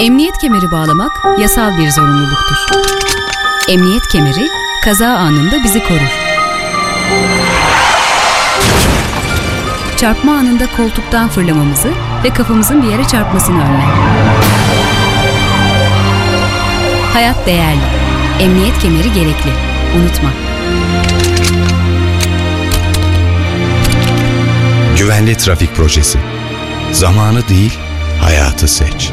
Emniyet kemeri bağlamak yasal bir zorunluluktur. Emniyet kemeri kaza anında bizi korur. Çarpma anında koltuktan fırlamamızı ve kafamızın bir yere çarpmasını önler. Hayat değerli. Emniyet kemeri gerekli. Unutma. Güvenli trafik projesi. Zamanı değil, hayatı seç.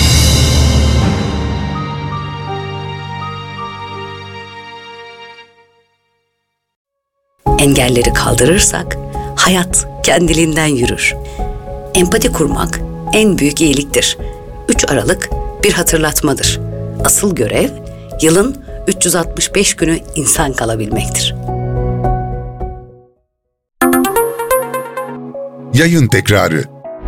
Engelleri kaldırırsak hayat kendiliğinden yürür. Empati kurmak en büyük iyiliktir. 3 Aralık bir hatırlatmadır. Asıl görev yılın 365 günü insan kalabilmektir. Yayın tekrarı.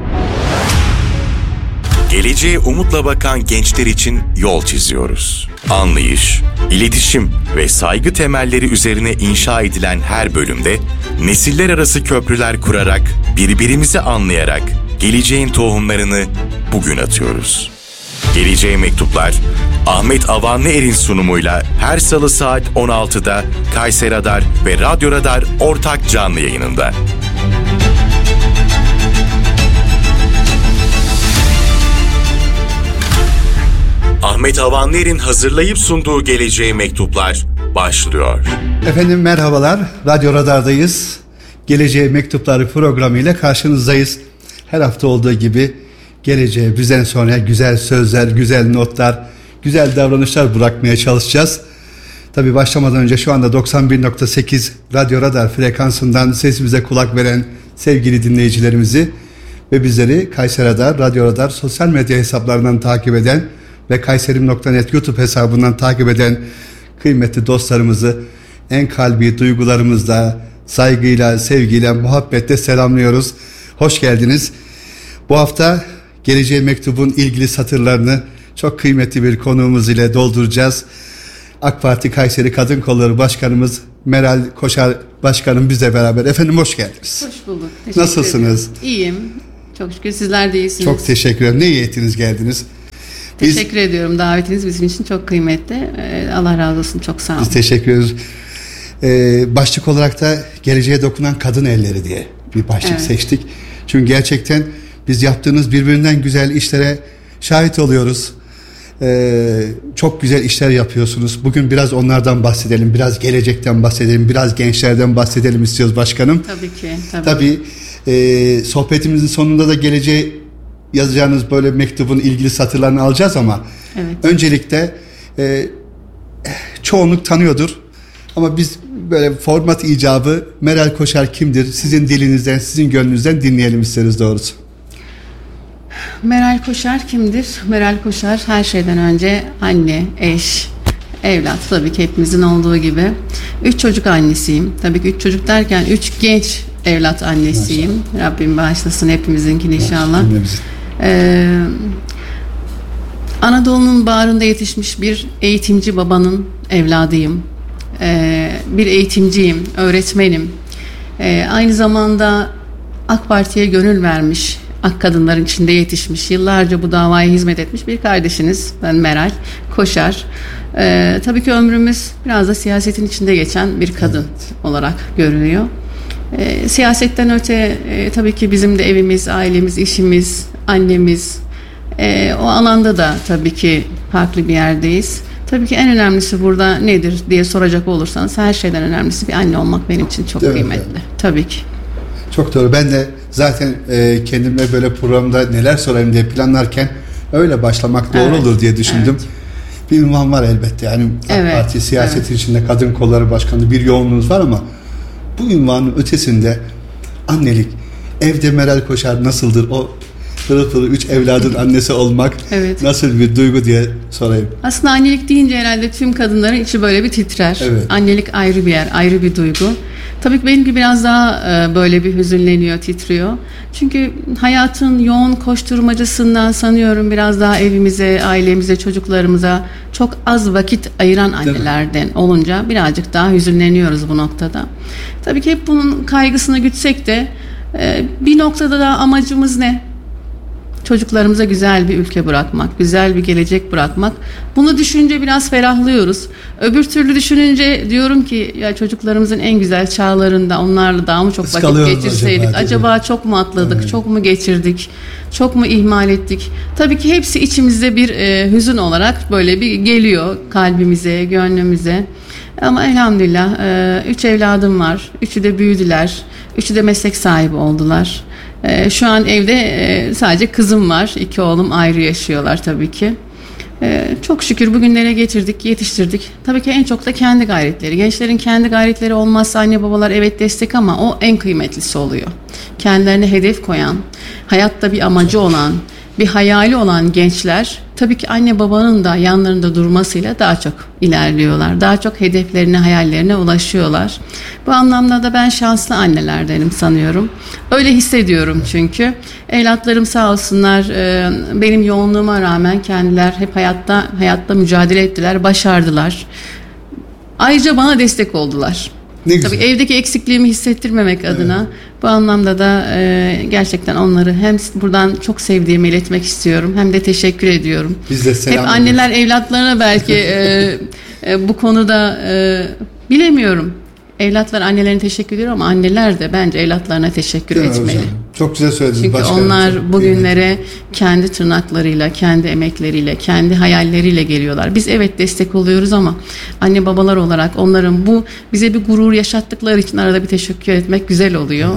Geleceğe umutla bakan gençler için yol çiziyoruz. Anlayış, iletişim ve saygı temelleri üzerine inşa edilen her bölümde nesiller arası köprüler kurarak, birbirimizi anlayarak geleceğin tohumlarını bugün atıyoruz. Geleceğe Mektuplar, Ahmet Avanlıer'in sunumuyla her salı saat 16'da Kayseri Radar ve Radyo Radar ortak canlı yayınında. Ahmet Avanlıer'in hazırlayıp sunduğu Geleceğe Mektuplar başlıyor. Efendim merhabalar, Radyo Radar'dayız. Geleceğe Mektupları programıyla karşınızdayız. Her hafta olduğu gibi geleceğe bizden sonra güzel sözler, güzel notlar, güzel davranışlar bırakmaya çalışacağız. Tabii başlamadan önce şu anda 91.8 Radyo Radar frekansından sesimize kulak veren sevgili dinleyicilerimizi ve bizleri Kayseri Radar, Radyo Radar sosyal medya hesaplarından takip eden ve Kayserim.net YouTube hesabından takip eden kıymetli dostlarımızı en kalbi duygularımızla, saygıyla, sevgiyle, muhabbetle selamlıyoruz. Hoş geldiniz. Bu hafta Geleceğe Mektubun ilgili satırlarını çok kıymetli bir konuğumuz ile dolduracağız. AK Parti Kayseri Kadın Kolları Başkanımız Meral Koşar Başkanım bizle beraber. Efendim hoş geldiniz. Hoş bulduk. Teşekkür Nasılsınız? ederim. İyiyim. Çok şükür sizler de iyisiniz. Çok teşekkür ederim. Ne iyi ettiniz geldiniz. Teşekkür ediyorum. Davetiniz bizim için çok kıymetli. Allah razı olsun. Çok sağ olun. Biz teşekkür ederiz. Başlık olarak da geleceğe dokunan kadın elleri diye bir başlık seçtik. Çünkü gerçekten biz yaptığınız birbirinden güzel işlere şahit oluyoruz. Çok güzel işler yapıyorsunuz. Bugün biraz onlardan bahsedelim. Biraz gelecekten bahsedelim. Biraz gençlerden bahsedelim istiyoruz başkanım. Tabii ki. Tabii sohbetimizin sonunda da geleceğe yazacağınız böyle mektubun ilgili satırlarını alacağız ama öncelikle çoğunluk tanıyordur ama biz böyle format icabı Meral Koşar kimdir? Sizin dilinizden, sizin gönlünüzden dinleyelim isteriz doğrusu. Meral Koşar kimdir? Meral Koşar her şeyden önce anne, eş, evlat, tabii ki hepimizin olduğu gibi. 3 çocuk annesiyim. Tabii ki 3 çocuk derken 3 genç evlat annesiyim. Maşallah. Rabbim bağışlasın hepimizinkini inşallah. Anadolu'nun bağrında yetişmiş bir eğitimci babanın evladıyım. Bir eğitimciyim, öğretmenim. Aynı zamanda AK Parti'ye gönül vermiş, ak kadınların içinde yetişmiş, yıllarca bu davaya hizmet etmiş bir kardeşiniz. Ben Meral Koşar. Tabii ki ömrümüz biraz da siyasetin içinde geçen bir kadın olarak görünüyor. Siyasetten öte tabii ki bizim de evimiz, ailemiz, işimiz, annemiz, o alanda da tabii ki farklı bir yerdeyiz. Tabii ki en önemlisi burada nedir diye soracak olursanız her şeyden önemlisi bir anne olmak benim için çok kıymetli. Tabii ki. Çok doğru. Ben de zaten kendime böyle programda neler sorayım diye planlarken öyle başlamak doğru olur diye düşündüm. Bir ünvan var elbette. Yani AK Parti siyasetin içinde kadın kolları başkanı bir yoğunluğunuz var ama bu ünvanın ötesinde annelik, evde Meral Koşar nasıldır? O pırıl pırıl 3 evladın annesi olmak nasıl bir duygu diye sorayım. Aslında annelik deyince herhalde tüm kadınların içi böyle bir titrer. Annelik ayrı bir yer, ayrı bir duygu. Tabii ki benimki biraz daha böyle bir hüzünleniyor, titriyor. Çünkü hayatın yoğun koşturmacasından sanıyorum biraz daha evimize, ailemize, çocuklarımıza çok az vakit ayıran annelerden olunca birazcık daha hüzünleniyoruz bu noktada. Tabii ki hep bunun kaygısını gütsek de bir noktada da amacımız ne? Çocuklarımıza güzel bir ülke bırakmak, güzel bir gelecek bırakmak. Bunu düşününce biraz ferahlıyoruz. Öbür türlü düşününce diyorum ki ya çocuklarımızın en güzel çağlarında onlarla daha mı çok vakit geçirseydik? Acaba çok mu atladık, evet, çok mu geçirdik, çok mu ihmal ettik? Tabii ki hepsi içimizde bir hüzün olarak böyle bir geliyor kalbimize, gönlümüze. Ama elhamdülillah 3 evladım var. 3'ü de büyüdüler. 3'ü de meslek sahibi oldular. Şu an evde sadece kızım var. 2 oğlum ayrı yaşıyorlar tabii ki. Çok şükür bugünlere getirdik, yetiştirdik. Tabii ki en çok da kendi gayretleri. Gençlerin kendi gayretleri olmazsa anne babalar evet destek ama o en kıymetlisi oluyor. Kendilerine hedef koyan, hayatta bir amacı olan, bir hayali olan gençler tabii ki anne babanın da yanlarında durmasıyla daha çok ilerliyorlar. Daha çok hedeflerine, hayallerine ulaşıyorlar. Bu anlamda da ben şanslı annelerdenim sanıyorum. Öyle hissediyorum çünkü. Evlatlarım sağ olsunlar benim yoğunluğuma rağmen kendiler hep hayatta mücadele ettiler, başardılar. Ayrıca bana destek oldular. Tabii evdeki eksikliğimi hissettirmemek adına bu anlamda da gerçekten onları hem buradan çok sevdiğimi iletmek istiyorum hem de teşekkür ediyorum. Biz de selam hep anneler evlatlarına belki bu konuda bilemiyorum. Evlatlar annelerine teşekkür ediyor ama anneler de bence evlatlarına teşekkür etmeli. Hocam. Çok güzel söylediniz. Çünkü onlar bugünlere kendi tırnaklarıyla, kendi emekleriyle, kendi hayalleriyle geliyorlar. Biz evet destek oluyoruz ama anne babalar olarak onların bize bir gurur yaşattıkları için arada bir teşekkür etmek güzel oluyor.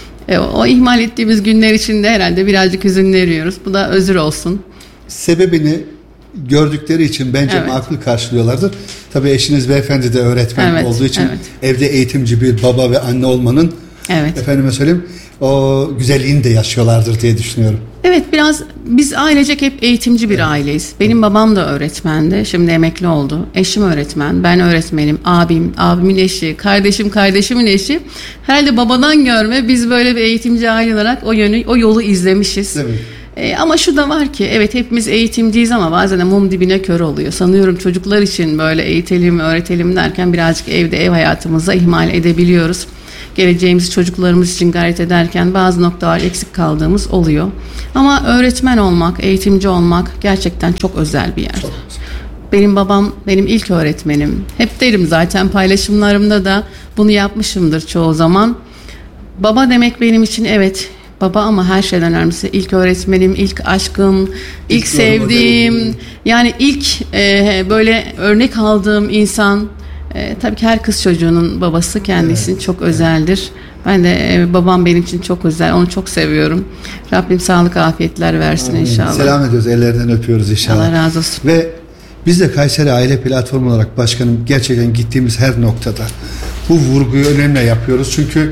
O ihmal ettiğimiz günler için de herhalde birazcık hüzünleniyoruz. Bu da özür olsun. Sebebini gördükleri için bence makul karşılıyorlardır. Tabii eşiniz beyefendi de öğretmen olduğu için evde eğitimci bir baba ve anne olmanın efendime söyleyeyim o güzelliğini de yaşıyorlardır diye düşünüyorum. Evet biraz biz ailecek hep eğitimci bir aileyiz. Benim babam da öğretmendi. Şimdi emekli oldu. Eşim öğretmen. Ben öğretmenim. Abimin eşi. Kardeşimin eşi. Herhalde babadan görme biz böyle bir eğitimci aile olarak o yolu izlemişiz. Evet. Ama şu da var ki evet hepimiz eğitimciyiz ama bazen de mum dibine kör oluyor. Sanıyorum çocuklar için böyle eğitelim, öğretelim derken birazcık ev hayatımıza ihmal edebiliyoruz. Geleceğimizi çocuklarımız için gayret ederken bazı noktalar eksik kaldığımız oluyor. Ama öğretmen olmak, eğitimci olmak gerçekten çok özel bir yer. Benim babam benim ilk öğretmenim. Hep derim zaten paylaşımlarımda da bunu yapmışımdır çoğu zaman. Baba demek benim için evet baba ama her şeyden önemlisi ilk öğretmenim, ilk aşkım, ilk sevdiğim, yani ilk böyle örnek aldığım insan. Tabii ki her kız çocuğunun babası kendisi için çok özeldir. Ben de babam benim için çok özel, onu çok seviyorum. Rabbim sağlık afiyetler versin inşallah. Selam ediyoruz, ellerinden öpüyoruz inşallah. Allah razı olsun. Ve biz de Kayseri Aile Platformu olarak başkanım gerçekten gittiğimiz her noktada bu vurguyu önemli yapıyoruz. Çünkü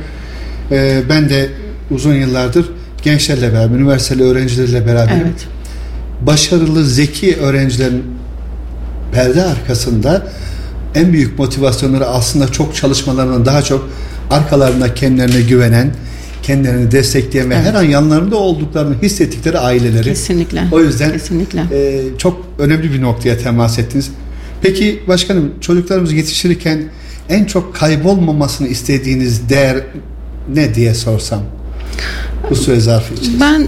ben de uzun yıllardır gençlerle beraber, üniversiteli öğrencilerle beraber başarılı, zeki öğrencilerin perde arkasında en büyük motivasyonları aslında çok çalışmalarından daha çok arkalarında kendilerine güvenen, kendilerini destekleyen ve her an yanlarında olduklarını hissettikleri aileleri. Kesinlikle. O yüzden çok önemli bir noktaya temas ettiniz. Peki başkanım, çocuklarımızı yetiştirirken en çok kaybolmamasını istediğiniz değer ne diye sorsam bu süre zarfı için? Ben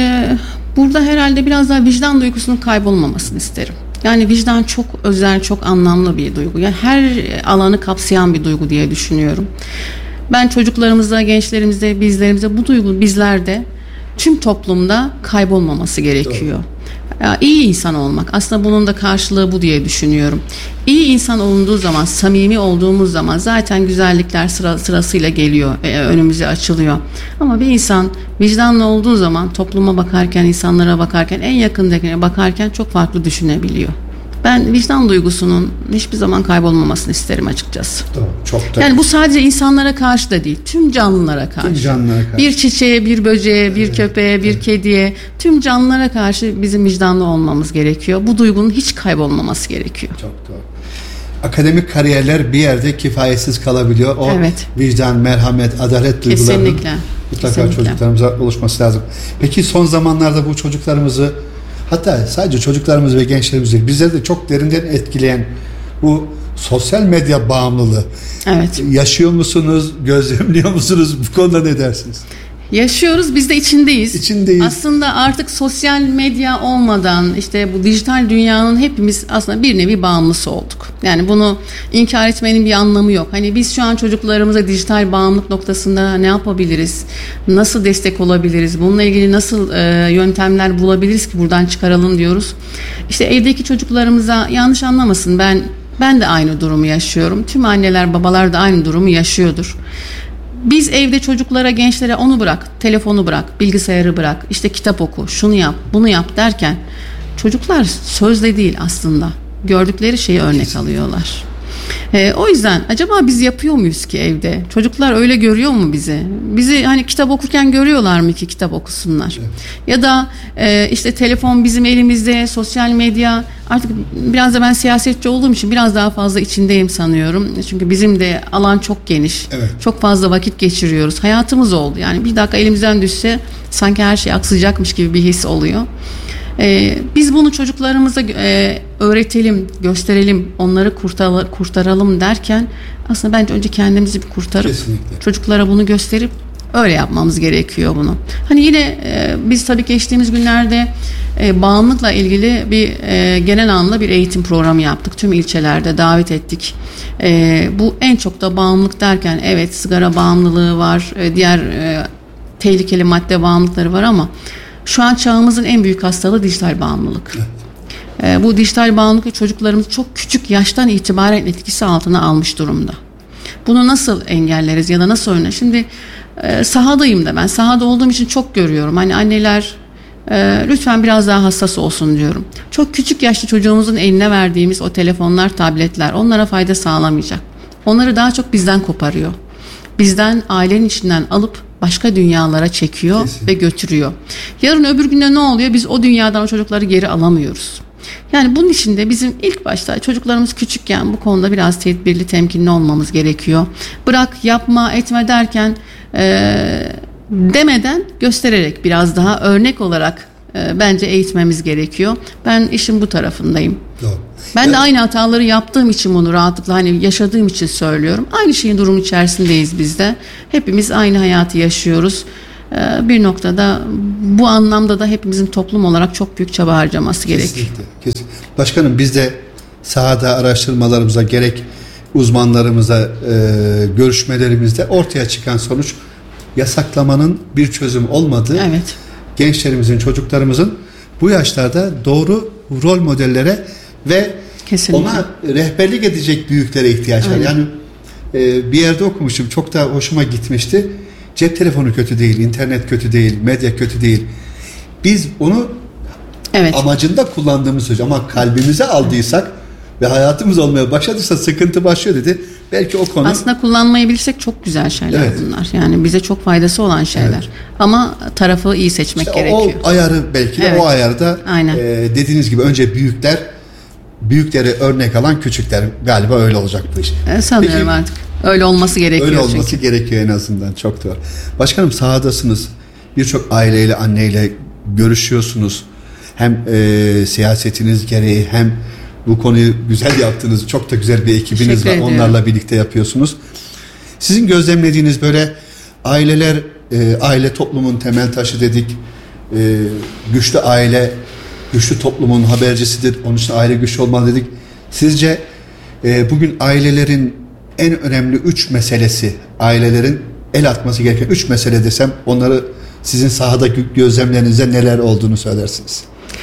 burada herhalde biraz daha vicdan duygusunun kaybolmamasını isterim. Yani vicdan çok özel, çok anlamlı bir duygu. Yani her alanı kapsayan bir duygu diye düşünüyorum. Ben çocuklarımızda, gençlerimizde, bu duygu bizlerde, tüm toplumda kaybolmaması gerekiyor. İyi insan olmak, aslında bunun da karşılığı bu diye düşünüyorum. İyi insan olunduğu zaman, samimi olduğumuz zaman zaten güzellikler sırasıyla geliyor, önümüze açılıyor. Ama bir insan vicdanlı olduğu zaman topluma bakarken, insanlara bakarken, en yakındakine bakarken çok farklı düşünebiliyor. Ben vicdan duygusunun hiçbir zaman kaybolmamasını isterim açıkçası. Çok da. Yani bu sadece insanlara karşı da değil, tüm canlılara karşı. Tüm canlılara karşı. Bir çiçeğe, bir böceğe, bir köpeğe, bir kediye, tüm canlılara karşı bizim vicdanlı olmamız gerekiyor. Bu duygunun hiç kaybolmaması gerekiyor. Çok doğru. Akademik kariyerler bir yerde kifayetsiz kalabiliyor. O vicdan, merhamet, adalet duygularının mutlaka çocuklarımıza oluşması lazım. Peki son zamanlarda bu çocuklarımızı, hatta sadece çocuklarımız ve gençlerimiz değil, bizleri de çok derinden etkileyen bu sosyal medya bağımlılığı. Yaşıyor musunuz? Gözlemliyor musunuz? Bu konuda ne dersiniz? Yaşıyoruz, biz de içindeyiz. İçindeyiz. Aslında artık sosyal medya olmadan işte bu dijital dünyanın hepimiz aslında bir nevi bağımlısı olduk. Yani bunu inkar etmenin bir anlamı yok. Hani biz şu an çocuklarımıza dijital bağımlılık noktasında ne yapabiliriz? Nasıl destek olabiliriz? Bununla ilgili nasıl yöntemler bulabiliriz ki buradan çıkaralım diyoruz. İşte evdeki çocuklarımıza yanlış anlamasın, ben de aynı durumu yaşıyorum. Tüm anneler, babalar da aynı durumu yaşıyordur. Biz evde çocuklara, gençlere onu bırak, telefonu bırak, bilgisayarı bırak, işte kitap oku, şunu yap, bunu yap derken çocuklar sözle değil aslında gördükleri şeyi örnek alıyorlar. O yüzden acaba biz yapıyor muyuz ki evde? Çocuklar öyle görüyor mu bizi? Bizi hani kitap okurken görüyorlar mı ki kitap okusunlar? Evet. Ya da işte telefon bizim elimizde, sosyal medya. Artık biraz da ben siyasetçi olduğum için biraz daha fazla içindeyim sanıyorum. Çünkü bizim de alan çok geniş. Evet. Çok fazla vakit geçiriyoruz. Hayatımız oldu. Yani bir dakika elimizden düşse sanki her şey aksayacakmış gibi bir his oluyor. Biz bunu çocuklarımıza öğretelim, gösterelim, onları kurtaralım derken aslında bence önce kendimizi bir kurtarıp kesinlikle çocuklara bunu gösterip öyle yapmamız gerekiyor bunu. Hani yine biz tabii geçtiğimiz günlerde bağımlılıkla ilgili bir genel anlamda bir eğitim programı yaptık. Tüm ilçelerde davet ettik. Bu en çok da bağımlılık derken evet sigara bağımlılığı var, diğer tehlikeli madde bağımlılıkları var ama şu an çağımızın en büyük hastalığı dijital bağımlılık. Evet. Bu dijital bağımlılık çocuklarımız çok küçük yaştan itibaren etkisi altına almış durumda. Bunu nasıl engelleriz ya da nasıl önler? Şimdi sahadayım da ben. Sahada olduğum için çok görüyorum. Hani anneler lütfen biraz daha hassas olsun diyorum. Çok küçük yaşlı çocuğumuzun eline verdiğimiz o telefonlar, tabletler onlara fayda sağlamayacak. Onları daha çok bizden koparıyor. Bizden, ailenin içinden alıp başka dünyalara çekiyor. Kesinlikle. Ve götürüyor. Yarın öbür günde ne oluyor? Biz o dünyadan o çocukları geri alamıyoruz. Yani bunun için de bizim ilk başta çocuklarımız küçükken bu konuda biraz tedbirli, temkinli olmamız gerekiyor. Bırak, yapma, etme derken demeden göstererek biraz daha örnek olarak bence eğitmemiz gerekiyor. Ben işin bu tarafındayım. Doğru. Ben de aynı hataları yaptığım için bunu rahatlıkla hani yaşadığım için söylüyorum. Aynı şeyin durumu içerisindeyiz biz de. Hepimiz aynı hayatı yaşıyoruz. Bir noktada bu anlamda da hepimizin toplum olarak çok büyük çaba harcaması gerekiyor. Kesinlikle. Başkanım biz de sahada araştırmalarımıza gerek uzmanlarımıza görüşmelerimizde ortaya çıkan sonuç yasaklamanın bir çözüm olmadığı. Evet. Gençlerimizin, çocuklarımızın bu yaşlarda doğru rol modellere ve kesinlikle ona rehberlik edecek büyüklere ihtiyaç var. Yani bir yerde okumuşum, çok da hoşuma gitmişti. Cep telefonu kötü değil, internet kötü değil, medya kötü değil. Biz onu amacında kullandığımız sürece ama kalbimize aldıysak ve hayatımız olmaya başladıysa sıkıntı başlıyor dedi. Belki o konu... Aslında kullanmayı bilirsek çok güzel şeyler bunlar. Yani bize çok faydası olan şeyler. Evet. Ama tarafı iyi seçmek gerekiyor. O ayarı belki de o ayarda dediğiniz gibi önce büyükleri örnek alan küçükler. Galiba öyle olacak bu iş. Sanıyorum peki, artık. Öyle olması gerekiyor. Öyle olması gerekiyor en azından. Çok doğru. Başkanım sahadasınız. Birçok aileyle, anneyle görüşüyorsunuz. Hem siyasetiniz gereği hem bu konuyu güzel yaptınız. Çok da güzel bir ekibiniz var. Onlarla birlikte yapıyorsunuz. Sizin gözlemlediğiniz böyle aileler, aile toplumun temel taşı dedik. Güçlü aile, güçlü toplumun habercisidir. Onun için aile güçlü olmalı dedik. Sizce bugün ailelerin en önemli 3 meselesi, ailelerin el atması gereken 3 mesele desem onları sizin sahadaki gözlemlerinizde neler olduğunu söylersiniz.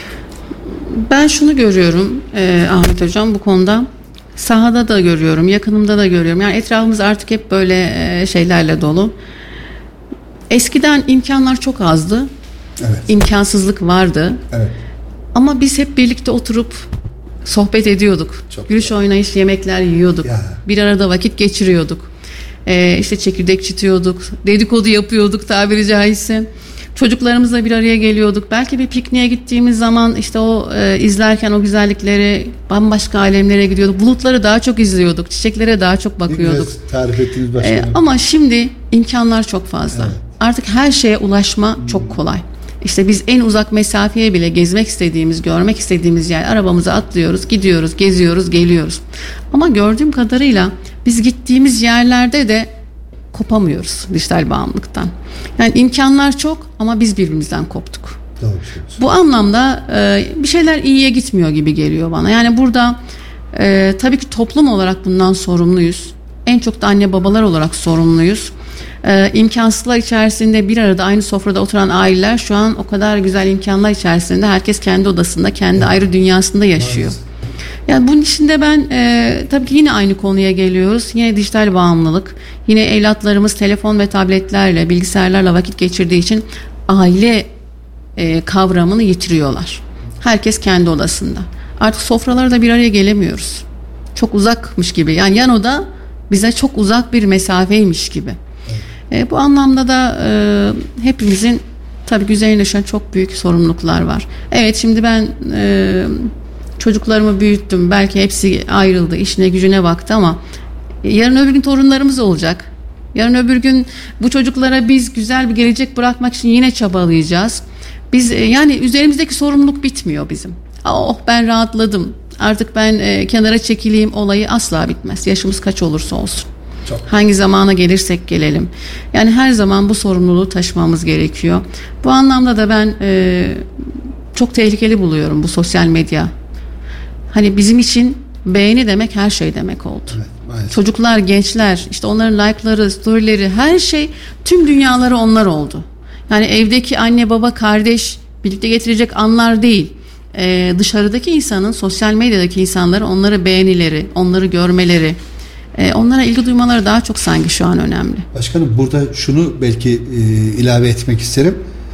Ben şunu görüyorum Ahmet Hocam bu konuda. Sahada da görüyorum, yakınımda da görüyorum. Yani etrafımız artık hep böyle şeylerle dolu. Eskiden imkanlar çok azdı. Evet. İmkansızlık vardı. Evet. Ama biz hep birlikte oturup sohbet ediyorduk. Gülüş oynayış yemekler yiyorduk. Ya. Bir arada vakit geçiriyorduk. İşte çekirdek çitiyorduk. Dedikodu yapıyorduk tabiri caizse. Çocuklarımızla bir araya geliyorduk. Belki bir pikniğe gittiğimiz zaman işte o izlerken o güzellikleri bambaşka alemlere gidiyorduk. Bulutları daha çok izliyorduk. Çiçeklere daha çok bakıyorduk. Tarif ettiğiniz başkanım. Ama şimdi imkanlar çok fazla. Evet. Artık her şeye ulaşma çok kolay. İşte biz en uzak mesafeye bile gezmek istediğimiz, görmek istediğimiz yer arabamıza atlıyoruz, gidiyoruz, geziyoruz, geliyoruz. Ama gördüğüm kadarıyla biz gittiğimiz yerlerde de kopamıyoruz dijital bağımlılıktan. Yani imkanlar çok ama biz birbirimizden koptuk. Doğru. Bu anlamda bir şeyler iyiye gitmiyor gibi geliyor bana. Yani burada tabii ki toplum olarak bundan sorumluyuz. En çok da anne babalar olarak sorumluyuz. İmkansızlar içerisinde bir arada aynı sofrada oturan aileler şu an o kadar güzel imkanlar içerisinde herkes kendi odasında, kendi ayrı dünyasında yaşıyor. Yani bunun içinde ben tabii ki yine aynı konuya geliyoruz. Yine dijital bağımlılık. Yine evlatlarımız telefon ve tabletlerle, bilgisayarlarla vakit geçirdiği için aile kavramını yitiriyorlar. Herkes kendi odasında. Artık sofralarda bir araya gelemiyoruz. Çok uzakmış gibi. Yani yan oda bize çok uzak bir mesafeymiş gibi. Bu anlamda da hepimizin tabii üzerine düşen çok büyük sorumluluklar var. Evet, şimdi ben çocuklarımı büyüttüm. Belki hepsi ayrıldı, işine gücüne baktı ama yarın öbür gün torunlarımız olacak. Yarın öbür gün bu çocuklara biz güzel bir gelecek bırakmak için yine çabalayacağız. Biz yani üzerimizdeki sorumluluk bitmiyor bizim. Oh, ben rahatladım, artık ben kenara çekileyim olayı asla bitmez. Yaşımız kaç olursa olsun. Çok. Hangi zamana gelirsek gelelim. Yani her zaman bu sorumluluğu taşımamız gerekiyor. Bu anlamda da ben çok tehlikeli buluyorum bu sosyal medya. Hani bizim için beğeni demek her şey demek oldu. Evet, çocuklar, gençler, işte onların like'ları, story'leri, her şey, tüm dünyaları onlar oldu. Yani evdeki anne, baba, kardeş birlikte getirecek anlar değil. Dışarıdaki insanın, sosyal medyadaki insanların onları beğenileri, onları görmeleri, onlara ilgi duymaları daha çok sanki şu an önemli. Başkanım, burada şunu belki ilave etmek isterim.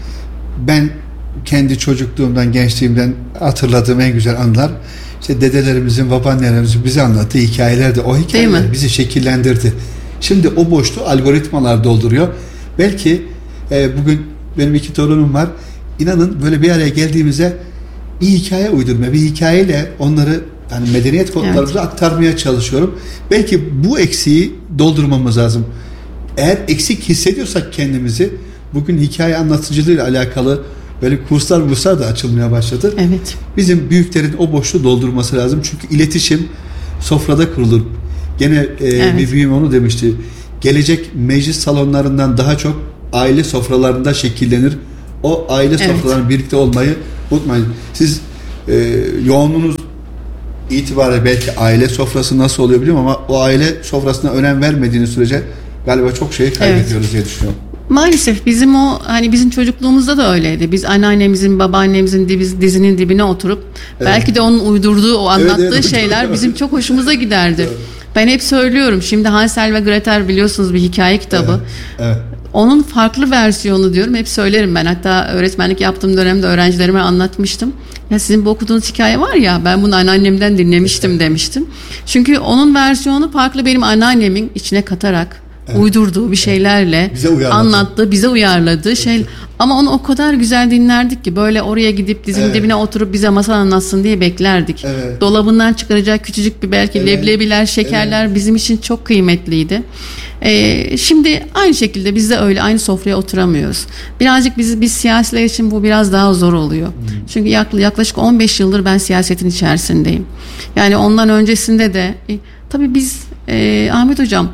Ben kendi çocukluğumdan, gençliğimden hatırladığım en güzel anılar, işte dedelerimizin, babaannelerimizin bize anlattığı hikayelerdi. O hikayeler bizi şekillendirdi. Şimdi o boşluğu algoritmalar dolduruyor. Belki bugün benim 2 torunum var. İnanın böyle bir araya geldiğimizde bir hikaye uydurmaya, bir hikayeyle onları, yani medeniyet kodlarımızı aktarmaya çalışıyorum. Belki bu eksiği doldurmamız lazım. Eğer eksik hissediyorsak kendimizi, bugün hikaye anlatıcılığıyla alakalı böyle kurslar da açılmaya başladı. Evet. Bizim büyüklerin o boşluğu doldurması lazım. Çünkü iletişim sofrada kurulur. Gene bir büyüğüm onu demişti. Gelecek meclis salonlarından daha çok aile sofralarında şekillenir. O aile sofralarının birlikte olmayı unutmayın. Siz yoğunluğunuz itibariyle belki aile sofrası nasıl oluyor bilmiyorum ama o aile sofrasına önem vermediğiniz sürece galiba çok şeyi kaybediyoruz diye düşünüyorum. Maalesef bizim bizim çocukluğumuzda da öyleydi. Biz anneannemizin, babaannemizin dizinin dibine oturup belki de onun uydurduğu, o anlattığı şeyler bizim çok hoşumuza giderdi. Evet. Ben hep söylüyorum. Şimdi Hansel ve Gretel biliyorsunuz bir hikaye kitabı. Evet. Onun farklı versiyonu diyorum. Hep söylerim ben. Hatta öğretmenlik yaptığım dönemde öğrencilerime anlatmıştım. Ya sizin bu okuduğunuz hikaye var ya, ben bunu anneannemden dinlemiştim demiştim. Çünkü onun versiyonu farklı, benim anneannemin içine katarak uydurduğu bir şeylerle anlattığı, bize uyarladığı şey. Ama onu o kadar güzel dinlerdik ki, böyle oraya gidip dizinin dibine oturup bize masal anlatsın diye beklerdik. Evet. Dolabından çıkaracak küçücük bir belki leblebiler, şekerler bizim için çok kıymetliydi. Şimdi aynı şekilde biz de öyle aynı sofraya oturamıyoruz. Birazcık biz siyasiler için bu biraz daha zor oluyor. Çünkü yaklaşık 15 yıldır ben siyasetin içerisindeyim. Yani ondan öncesinde de tabii biz Ahmet Hocam,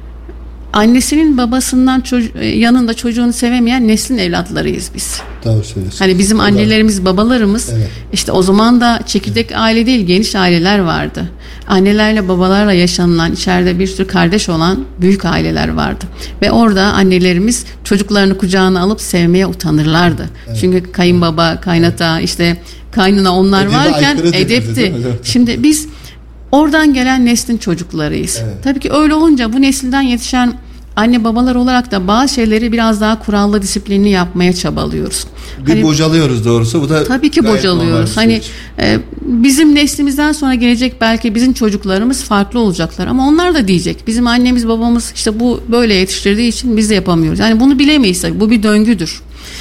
annesinin babasından yanında çocuğunu sevemeyen neslin evlatlarıyız biz. Doğru söylüyorsun. Hani bizim annelerimiz, babalarımız işte o zaman da çekirdek aile değil, geniş aileler vardı. Annelerle babalarla yaşanılan, içeride bir sürü kardeş olan büyük aileler vardı. Ve orada annelerimiz çocuklarını kucağına alıp sevmeye utanırlardı. Çünkü kayınbaba, kaynata, işte kaynına onlar varken edepti. Şimdi biz oradan gelen neslin çocuklarıyız. Tabii ki öyle olunca bu nesilden yetişen anne babalar olarak da bazı şeyleri biraz daha kurallı, disiplinli yapmaya çabalıyoruz. Bocalıyoruz doğrusu. Bu da tabii ki bocalıyoruz. Hani bizim neslimizden sonra gelecek belki bizim çocuklarımız farklı olacaklar ama onlar da diyecek. Bizim annemiz babamız işte bu böyle yetiştirdiği için biz de yapamıyoruz. Yani bunu bilemeyiz. Bu bir döngüdür.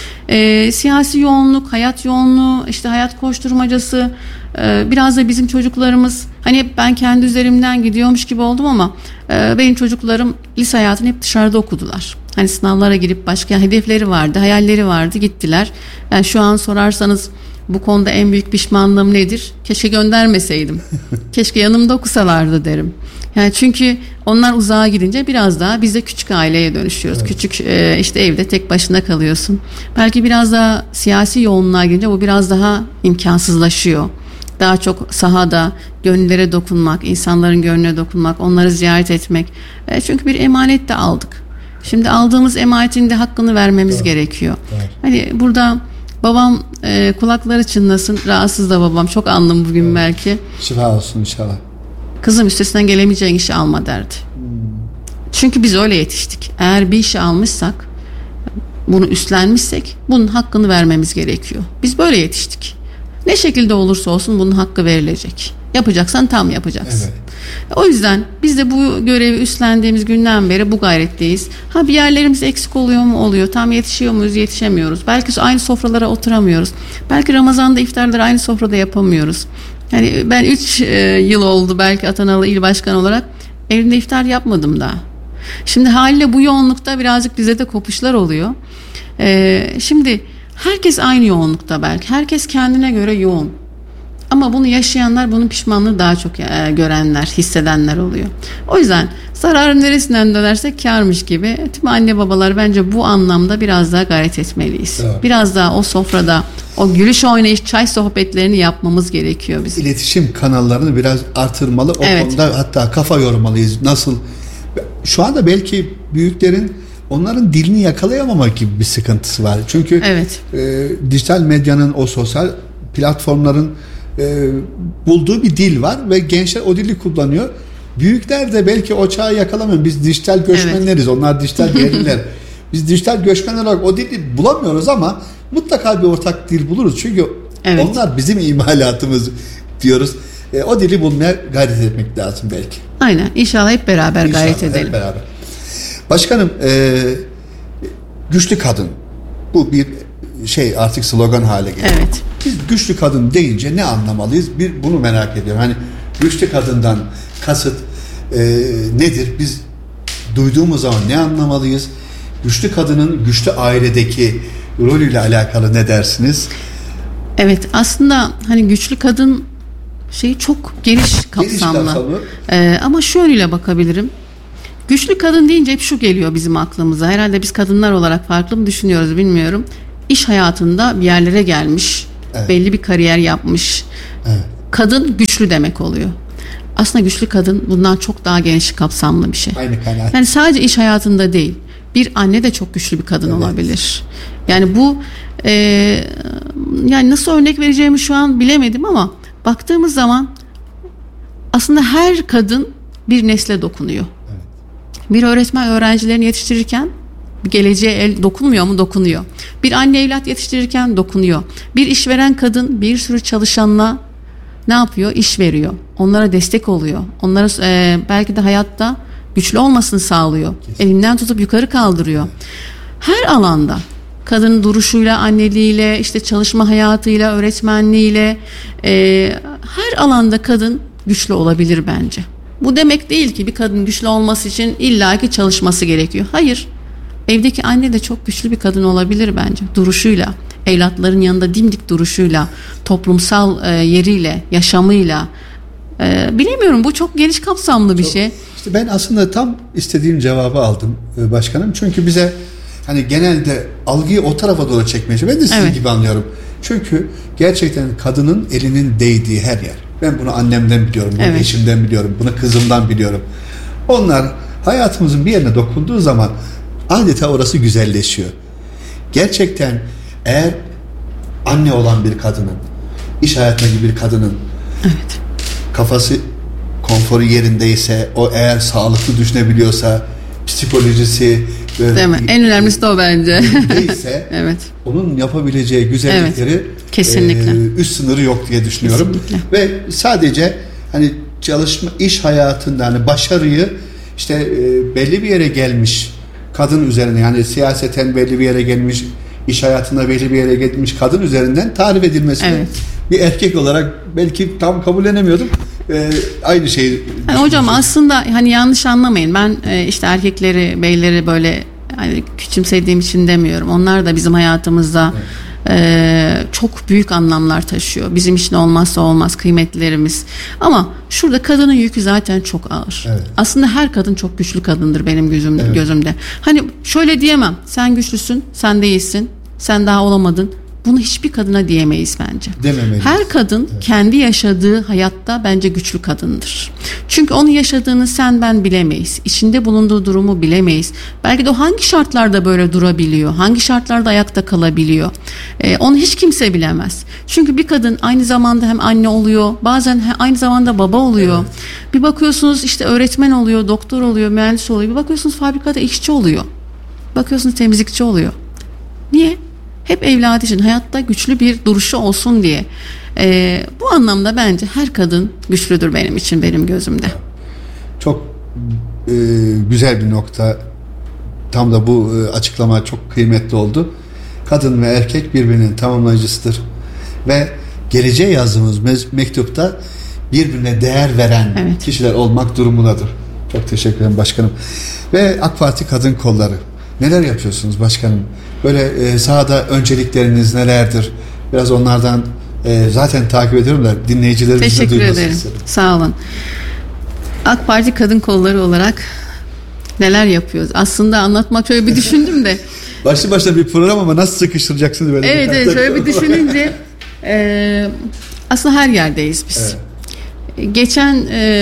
Siyasi yoğunluk, hayat yoğunluğu, işte hayat koşturmacası, biraz da bizim çocuklarımız, hani hep ben kendi üzerimden gidiyormuş gibi oldum ama benim çocuklarım lise hayatını hep dışarıda okudular. Hani sınavlara girip başka hedefleri vardı, hayalleri vardı, gittiler. Yani şu an sorarsanız bu konuda en büyük pişmanlığım nedir? Keşke göndermeseydim. Keşke yanımda okusalardı derim. Yani çünkü onlar uzağa gidince biraz daha biz de küçük aileye dönüşüyoruz. Evet. Küçük işte evde tek başına kalıyorsun. Belki biraz daha siyasi yoğunluğa girince bu biraz daha imkansızlaşıyor. Daha çok sahada gönüllere dokunmak, insanların gönlüne dokunmak, onları ziyaret etmek. Çünkü bir emanet de aldık. Şimdi aldığımız emanetin de hakkını vermemiz gerekiyor. Evet. Hani burada babam kulakları çınlasın, rahatsız da babam. Çok andım bugün belki. Şifa olsun inşallah. Kızım üstesinden gelemeyeceğin işi alma derdi. Çünkü biz öyle yetiştik. Eğer bir işi almışsak, bunu üstlenmişsek bunun hakkını vermemiz gerekiyor. Biz böyle yetiştik. Ne şekilde olursa olsun bunun hakkı verilecek. Yapacaksan tam yapacaksın. Evet. O yüzden biz de bu görevi üstlendiğimiz günden beri bu gayretteyiz. Bir yerlerimiz eksik oluyor mu? Oluyor. Tam yetişiyor muyuz? Yetişemiyoruz. Belki aynı sofralara oturamıyoruz. Belki Ramazan'da iftarları aynı sofrada yapamıyoruz. Yani ben 3 yıl oldu belki atanalı il başkanı olarak evimde iftar yapmadım daha. Şimdi haliyle bu yoğunlukta birazcık bize de kopuşlar oluyor. Şimdi herkes aynı yoğunlukta belki. Herkes kendine göre yoğun. Ama bunu yaşayanlar, bunun pişmanlığı daha çok görenler, hissedenler oluyor. O yüzden zararın neresinden dönersek kârmış gibi tüm anne babalar bence bu anlamda biraz daha gayret etmeliyiz. Evet. Biraz daha o sofrada o gülüş oynayış, çay sohbetlerini yapmamız gerekiyor bizim. İletişim kanallarını biraz artırmalı. O konuda hatta kafa yormalıyız. Nasıl? Şu anda belki büyüklerin onların dilini yakalayamamak gibi bir sıkıntısı var. Çünkü dijital medyanın, o sosyal platformların bulduğu bir dil var ve gençler o dili kullanıyor. Büyükler de belki o çağı yakalamıyor. Biz dijital göçmenleriz. Onlar dijital yerliler. Biz dijital göçmenler olarak o dili bulamıyoruz ama mutlaka bir ortak dil buluruz. Çünkü onlar bizim imalatımız diyoruz. O dili bulmaya gayret etmek lazım belki. Aynen. İnşallah hep beraber gayret edelim. Hep beraber. Başkanım, güçlü kadın. Bu bir artık slogan hale geldi. Evet. Biz güçlü kadın deyince ne anlamalıyız? Bunu merak ediyorum. Hani güçlü kadından kasıt nedir? Biz duyduğumuz zaman ne anlamalıyız? Güçlü kadının güçlü ailedeki rolüyle alakalı ne dersiniz? Evet, aslında hani güçlü kadın çok geniş kapsamlı. Ama şu yönüyle bakabilirim. Güçlü kadın deyince hep şu geliyor bizim aklımıza. Herhalde biz kadınlar olarak farklı mı düşünüyoruz bilmiyorum. İş hayatında bir yerlere gelmiş, belli bir kariyer yapmış. Kadın güçlü demek oluyor. Aslında güçlü kadın bundan çok daha geniş kapsamlı bir şey. Aynı kanaat. Yani sadece iş hayatında değil. Bir anne de çok güçlü bir kadın olabilir. Yani bu yani nasıl örnek vereceğimi şu an bilemedim ama baktığımız zaman aslında her kadın bir nesle dokunuyor. Bir öğretmen öğrencilerini yetiştirirken geleceğe dokunmuyor mu? Dokunuyor. Bir anne evlat yetiştirirken dokunuyor. Bir işveren kadın bir sürü çalışanla ne yapıyor? İş veriyor. Onlara destek oluyor. Onlara belki de hayatta güçlü olmasını sağlıyor. Kesinlikle. Elinden tutup yukarı kaldırıyor. Her alanda kadının duruşuyla, anneliğiyle, çalışma hayatıyla, öğretmenliğiyle her alanda kadın güçlü olabilir bence. Bu demek değil ki bir kadın güçlü olması için illaki çalışması gerekiyor. Hayır. Evdeki anne de çok güçlü bir kadın olabilir bence. Duruşuyla, evlatların yanında dimdik duruşuyla, toplumsal yeriyle, yaşamıyla. Bilemiyorum, bu çok geniş kapsamlı bir şey. İşte ben aslında tam istediğim cevabı aldım başkanım. Çünkü bize hani genelde algıyı o tarafa doğru çekmeye çalışıyor. Ben de sizin gibi anlıyorum. Çünkü gerçekten kadının elinin değdiği her yer. Ben bunu annemden biliyorum, bunu eşimden biliyorum, bunu kızımdan biliyorum. Onlar hayatımızın bir yerine dokunduğu zaman adeta orası güzelleşiyor. Gerçekten eğer anne olan bir kadının, iş hayatındaki bir kadının kafası, konforu yerindeyse, o eğer sağlıklı düşünebiliyorsa, psikolojisi değil mi? En önemlisi de o bence. Neyse, onun yapabileceği güzellikleri kesinlikle üst sınırı yok diye düşünüyorum. Kesinlikle. Ve sadece hani çalışma, iş hayatında hani başarıyı belli bir yere gelmiş kadın üzerine, yani siyaseten belli bir yere gelmiş, iş hayatında belli bir yere gelmiş kadın üzerinden tarif edilmesini bir erkek olarak belki tam kabullenemiyordum. Aynı şeyi. Yani hocam aslında hani yanlış anlamayın. Ben erkekleri, beyleri böyle küçümsediğim için demiyorum. Onlar da bizim hayatımızda çok büyük anlamlar taşıyor. Bizim için olmazsa olmaz kıymetlerimiz. Ama şurada kadının yükü zaten çok ağır. Evet. Aslında her kadın çok güçlü kadındır benim Evet. gözümde. Hani şöyle diyemem. Sen güçlüsün, sen değilsin, sen daha olamadın. Bunu hiçbir kadına diyemeyiz bence. Dememeliyiz. Her kadın kendi yaşadığı hayatta bence güçlü kadındır. Çünkü onun yaşadığını sen ben bilemeyiz. İçinde bulunduğu durumu bilemeyiz. Belki de o hangi şartlarda böyle durabiliyor, hangi şartlarda ayakta kalabiliyor. Onu hiç kimse bilemez. Çünkü bir kadın aynı zamanda hem anne oluyor, bazen aynı zamanda baba oluyor. Evet. Bir bakıyorsunuz işte öğretmen oluyor, doktor oluyor, mühendis oluyor. Bir bakıyorsunuz fabrikada işçi oluyor. Bakıyorsunuz temizlikçi oluyor. Niye? Hep evladı için hayatta güçlü bir duruşu olsun diye. Bu anlamda bence her kadın güçlüdür benim için, benim gözümde. Çok güzel bir nokta. Tam da bu açıklama çok kıymetli oldu. Kadın ve erkek birbirinin tamamlayıcısıdır. Ve geleceğe yazdığımız mektupta birbirine değer veren kişiler olmak durumundadır. Çok teşekkür ederim başkanım. Ve AK Parti Kadın Kolları. Neler yapıyorsunuz başkanım? Böyle sahada öncelikleriniz nelerdir? Biraz onlardan zaten takip ediyorum da dinleyicilerimiz de duymasın. Teşekkür ederim. Sağ olun. AK Parti Kadın Kolları olarak neler yapıyoruz? Aslında anlatmak şöyle bir düşündüm de. Başlı başına bir program ama nasıl sıkıştıracaksınız böyle? Evet şöyle bir düşününce aslında her yerdeyiz biz. Evet. Geçen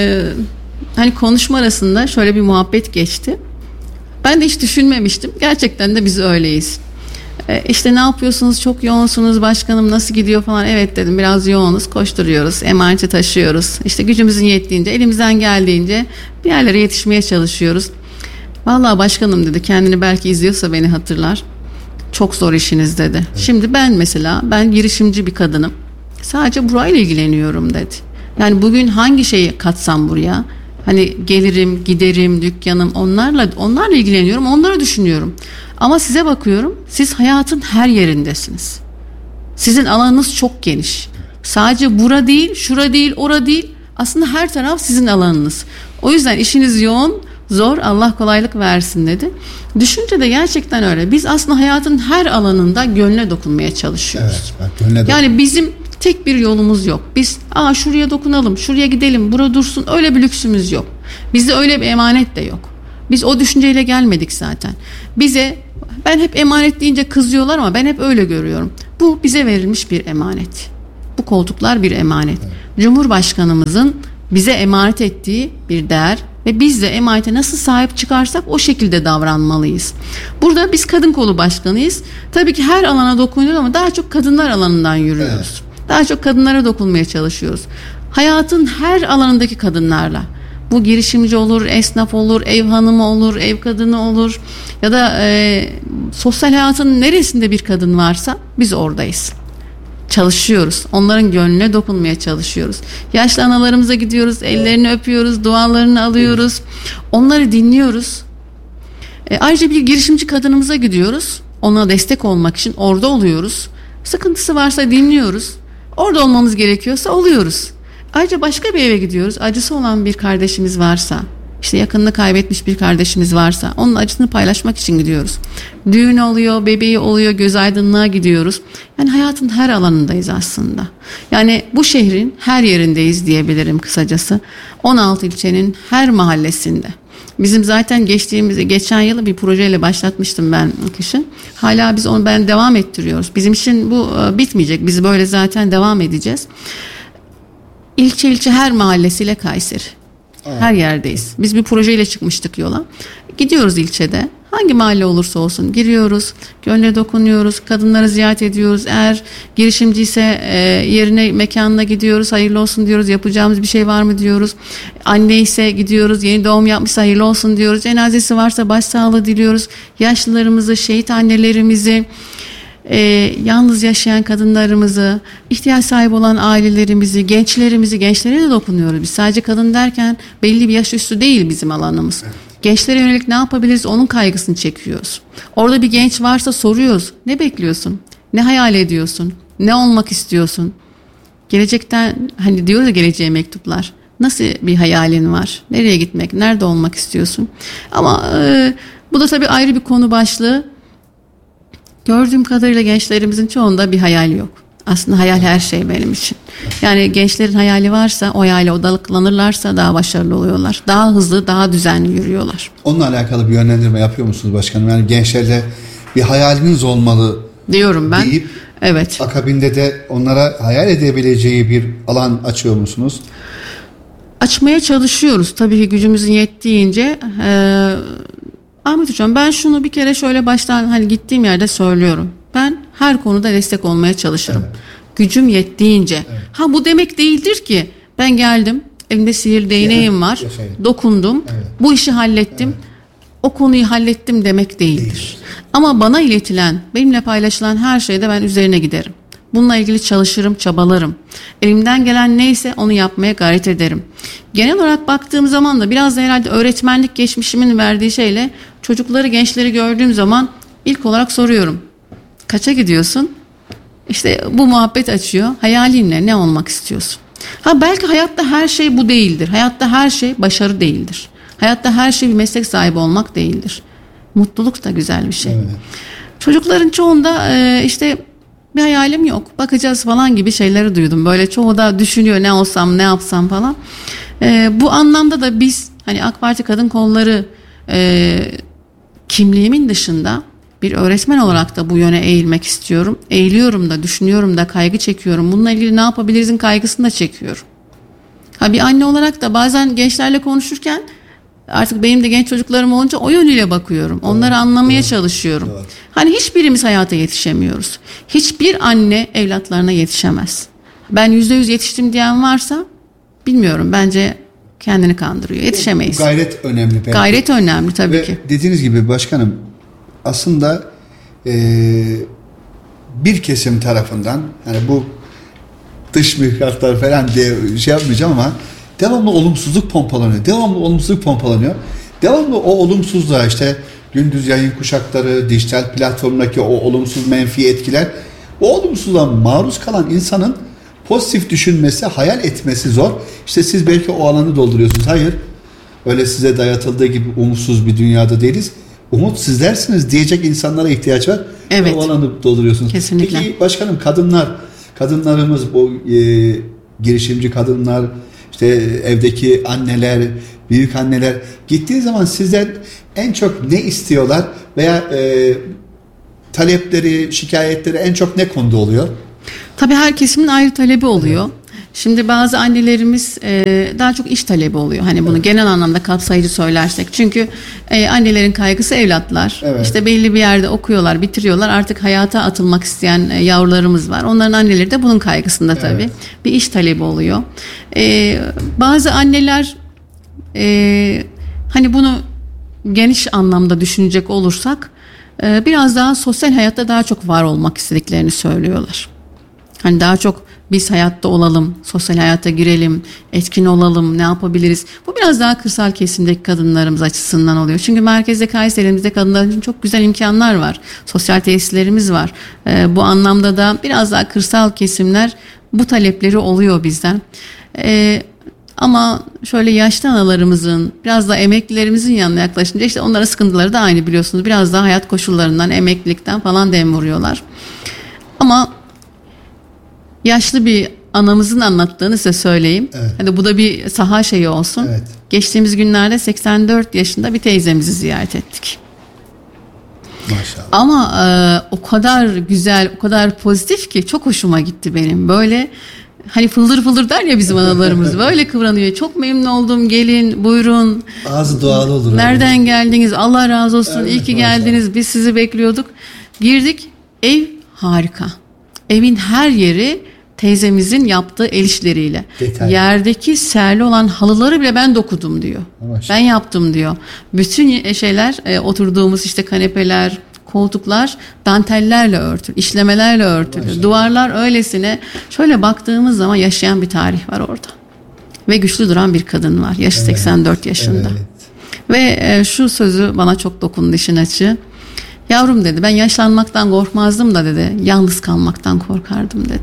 hani konuşma arasında şöyle bir muhabbet geçti. Ben de hiç düşünmemiştim. Gerçekten de biz öyleyiz. İşte ne yapıyorsunuz? Çok yoğunsunuz başkanım. Nasıl gidiyor falan. Evet dedim, biraz yoğunuz. Koşturuyoruz. Emaneti taşıyoruz. İşte gücümüzün yettiğince, elimizden geldiğince bir yerlere yetişmeye çalışıyoruz. Vallahi başkanım dedi. Kendini belki izliyorsa beni hatırlar. Çok zor işiniz dedi. Evet. Şimdi ben girişimci bir kadınım. Sadece burayla ilgileniyorum dedi. Yani bugün hangi şeyi katsam buraya? Hani gelirim, giderim, dükkanım, onlarla ilgileniyorum, onları düşünüyorum. Ama size bakıyorum, siz hayatın her yerindesiniz. Sizin alanınız çok geniş. Sadece bura değil, şura değil, ora değil. Aslında her taraf sizin alanınız. O yüzden işiniz yoğun, zor, Allah kolaylık versin dedi. Düşünce de gerçekten öyle. Biz aslında hayatın her alanında gönle dokunmaya çalışıyoruz. Evet, yani bizim tek bir yolumuz yok. Biz şuraya dokunalım, şuraya gidelim, bura dursun, öyle bir lüksümüz yok. Bizde öyle bir emanet de yok. Biz o düşünceyle gelmedik zaten. Ben hep emanet deyince kızıyorlar ama ben hep öyle görüyorum. Bu bize verilmiş bir emanet. Bu koltuklar bir emanet. Evet. Cumhurbaşkanımızın bize emanet ettiği bir değer ve biz de emanete nasıl sahip çıkarsak o şekilde davranmalıyız. Burada biz kadın kolu başkanıyız. Tabii ki her alana dokunuyoruz ama daha çok kadınlar alanından yürüyoruz. Evet. Daha çok kadınlara dokunmaya çalışıyoruz. Hayatın her alanındaki kadınlarla. Bu girişimci olur, esnaf olur, ev hanımı olur, ev kadını olur ya da sosyal hayatın neresinde bir kadın varsa biz oradayız. Çalışıyoruz. Onların gönlüne dokunmaya çalışıyoruz. Yaşlı analarımıza gidiyoruz, ellerini öpüyoruz, dualarını alıyoruz. Onları dinliyoruz. Ayrıca bir girişimci kadınımıza gidiyoruz. Ona destek olmak için orada oluyoruz. Sıkıntısı varsa dinliyoruz. Orada olmamız gerekiyorsa oluyoruz. Ayrıca başka bir eve gidiyoruz. Acısı olan bir kardeşimiz varsa, işte yakınını kaybetmiş bir kardeşimiz varsa onun acısını paylaşmak için gidiyoruz. Düğün oluyor, bebeği oluyor, göz aydınlığa gidiyoruz. Yani hayatın her alanındayız aslında. Yani bu şehrin her yerindeyiz diyebilirim kısacası. 16 ilçenin her mahallesinde. Bizim zaten geçen yıl bir projeyle başlatmıştım ben kışın. Hala biz onu devam ettiriyoruz. Bizim için bu bitmeyecek. Biz böyle zaten devam edeceğiz. İlçe her mahallesiyle Kayseri. Her yerdeyiz. Biz bir projeyle çıkmıştık yola. Gidiyoruz ilçede. Hangi mahalle olursa olsun giriyoruz. Gönle dokunuyoruz. Kadınları ziyaret ediyoruz. Eğer girişimciyse yerine, mekanına gidiyoruz. Hayırlı olsun diyoruz. Yapacağımız bir şey var mı diyoruz. Anne ise gidiyoruz. Yeni doğum yapmışsa hayırlı olsun diyoruz. Cenazesi varsa başsağlığı diliyoruz. Yaşlılarımızı, şehit annelerimizi, yalnız yaşayan kadınlarımızı, ihtiyaç sahibi olan ailelerimizi, gençlere de dokunuyoruz. Biz sadece kadın derken belli bir yaş üstü değil bizim alanımız. Gençlere yönelik ne yapabiliriz, onun kaygısını çekiyoruz. Orada bir genç varsa soruyoruz. Ne bekliyorsun? Ne hayal ediyorsun? Ne olmak istiyorsun? Gelecekten, hani diyoruz ya, geleceğe mektuplar. Nasıl bir hayalin var? Nereye gitmek? Nerede olmak istiyorsun? Ama bu da tabii ayrı bir konu başlığı. gördüğüm kadarıyla gençlerimizin çoğunda bir hayal yok. Aslında hayal her şey benim için. Yani gençlerin hayali varsa, o hayale odaklanırlarsa daha başarılı oluyorlar. Daha hızlı, daha düzenli yürüyorlar. Onunla alakalı bir yönlendirme yapıyor musunuz başkanım? Yani gençlerle bir hayaliniz olmalı Diyorum ben. deyip evet. akabinde de onlara hayal edebileceği bir alan açıyor musunuz? Açmaya çalışıyoruz. Tabii ki gücümüzün yettiğince. Ahmet Hocam, ben şunu bir kere şöyle baştan hani gittiğim yerde söylüyorum. Ben her konuda destek olmaya çalışırım. Evet. Gücüm yettiğince. Evet. Ha, bu demek değildir ki ben geldim, elimde sihir değneğim var, dokundum, bu işi hallettim, o konuyu hallettim demek değildir. Ama bana iletilen, benimle paylaşılan her şeyde ben üzerine giderim. Bununla ilgili çalışırım, çabalarım. Elimden gelen neyse onu yapmaya gayret ederim. Genel olarak baktığım zaman da biraz da herhalde öğretmenlik geçmişimin verdiği şeyle çocukları, gençleri gördüğüm zaman ilk olarak soruyorum. Kaça gidiyorsun? İşte bu muhabbet açıyor. Hayalinle ne olmak istiyorsun? Ha, belki hayatta her şey bu değildir. Hayatta her şey başarı değildir. Hayatta her şey bir meslek sahibi olmak değildir. Mutluluk da güzel bir şey. Evet. Çocukların çoğunda işte bir hayalim yok, bakacağız falan gibi şeyleri duydum. Böyle çoğu da düşünüyor, ne olsam, ne yapsam falan. Bu anlamda da biz hani AK Parti Kadın Kolları kimliğimin dışında bir öğretmen olarak da bu yöne eğilmek istiyorum. Eğiliyorum da, düşünüyorum da, kaygı çekiyorum. Bununla ilgili ne yapabilirizin kaygısını da çekiyorum. Ha, bir anne olarak da bazen gençlerle konuşurken artık benim de genç çocuklarım olunca o yönüyle bakıyorum. Onları anlamaya çalışıyorum. Evet. Hani hiçbirimiz hayata yetişemiyoruz. Hiçbir anne evlatlarına yetişemez. Ben %100 yetiştim diyen varsa bilmiyorum, bence kendini kandırıyor. Yetişemeyiz. Gayret önemli. Belki. Gayret önemli tabii ve ki. Dediğiniz gibi başkanım, aslında bir kesim tarafından, hani bu dış mihraklar falan diye şey yapmayacağım ama devamlı olumsuzluk pompalanıyor. Devamlı o olumsuzluğa, işte gündüz yayın kuşakları, dijital platformdaki o olumsuz menfi etkiler, o olumsuzluğa maruz kalan insanın pozitif düşünmesi, hayal etmesi zor. İşte siz belki o alanı dolduruyorsunuz. Hayır, öyle size dayatıldığı gibi umutsuz bir dünyada değiliz. Umut sizlersiniz diyecek insanlara ihtiyaç var. Evet. O alanı dolduruyorsunuz. Kesinlikle. Peki başkanım, kadınlarımız, bu girişimci kadınlar, işte evdeki anneler, büyük anneler gittiği zaman sizden en çok ne istiyorlar veya talepleri, şikayetleri en çok ne konuda oluyor? Tabii her kesimin ayrı talebi oluyor. Evet. Şimdi bazı annelerimiz daha çok iş talebi oluyor. Hani bunu genel anlamda kapsayıcı söylersek. Çünkü annelerin kaygısı evlatlar. Evet. İşte belli bir yerde okuyorlar, bitiriyorlar. Artık hayata atılmak isteyen yavrularımız var. Onların anneleri de bunun kaygısında tabii. Evet. Bir iş talebi oluyor. Bazı anneler hani bunu geniş anlamda düşünecek olursak biraz daha sosyal hayatta daha çok var olmak istediklerini söylüyorlar. Hani daha çok biz hayatta olalım, sosyal hayata girelim, etkin olalım, ne yapabiliriz? Bu biraz daha kırsal kesimdeki kadınlarımız açısından oluyor. Çünkü merkezde, Kayseri'mizde kadınlar için çok güzel imkanlar var. Sosyal tesislerimiz var. Bu anlamda da biraz daha kırsal kesimler bu talepleri oluyor bizden. Ama şöyle yaşlı analarımızın, biraz da emeklilerimizin yanına yaklaşınca işte onların sıkıntıları da aynı, biliyorsunuz. Biraz daha hayat koşullarından, emeklilikten falan dem vuruyorlar. Ama yaşlı bir anamızın anlattığını size söyleyeyim. Evet. Hani bu da bir saha şeyi olsun. Evet. Geçtiğimiz günlerde 84 yaşında bir teyzemizi ziyaret ettik. Maşallah. Ama o kadar güzel, o kadar pozitif ki çok hoşuma gitti benim. Böyle hani fıldır fıldır der ya bizim analarımız, böyle kıvranıyor. Çok memnun oldum, gelin, buyurun. Ağzı doğal olur. Nereden geldiniz? Allah razı olsun. Evet, iyi ki geldiniz. Biz sizi bekliyorduk. Girdik. Ev harika. Evin her yeri teyzemizin yaptığı el işleriyle. Detaylı. Yerdeki serli olan halıları bile ben dokudum diyor. Maşallah. Ben yaptım diyor. Bütün şeyler, oturduğumuz işte kanepeler, koltuklar dantellerle örtülü, işlemelerle örtülü. Maşallah. Duvarlar öylesine, şöyle baktığımız zaman yaşayan bir tarih var orada. Ve güçlü duran bir kadın var. Yaşı 84 yaşında. Evet. Ve şu sözü bana çok dokundu işin açığı. Yavrum dedi, ben yaşlanmaktan korkmazdım da dedi, yalnız kalmaktan korkardım dedi.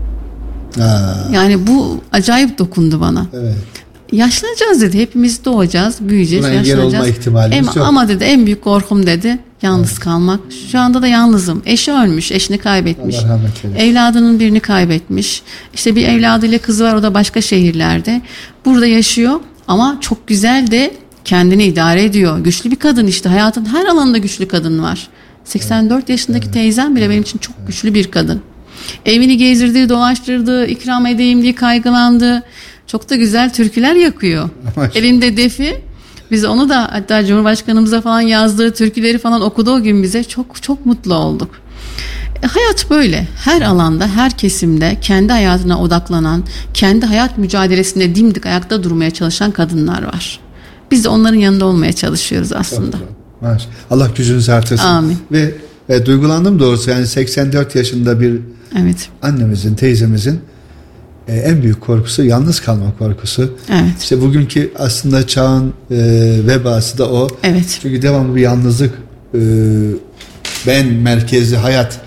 Yani bu acayip dokundu bana. Evet. Yaşlanacağız dedi, hepimiz doğacağız, büyüyeceğiz, buna yaşlanacağız. Engel olma ihtimalimiz yok. Ama dedi en büyük korkum dedi, Yalnız kalmak. Şu anda da yalnızım. Eşi ölmüş, eşini kaybetmiş. Allah rahmet eylesin. Evladının birini kaybetmiş. İşte bir evladıyla kızı var, o da başka şehirlerde. Burada yaşıyor ama çok güzel de kendini idare ediyor. Güçlü bir kadın işte. Hayatın her alanında güçlü kadın var. 84 yaşındaki teyzem bile benim için çok güçlü bir kadın. Evini gezdirdi, dolaştırdı, ikram edeyim diye kaygılandı. Çok da güzel türküler yakıyor. Elinde defi. Biz onu da hatta Cumhurbaşkanımıza falan yazdığı türküleri falan okudu o gün bize. Çok çok mutlu olduk. Hayat böyle. Her alanda, her kesimde kendi hayatına odaklanan, kendi hayat mücadelesinde dimdik ayakta durmaya çalışan kadınlar var. Biz de onların yanında olmaya çalışıyoruz aslında. Maşallah. Allah gücünüzü artırsın. Amin. Ve duygulandım doğrusu. Yani 84 yaşında bir Evet. annemizin, teyzemizin en büyük korkusu yalnız kalma korkusu. Evet. İşte bugünkü aslında çağın vebası da o. Evet. Çünkü devamlı bir yalnızlık, ben merkezli hayat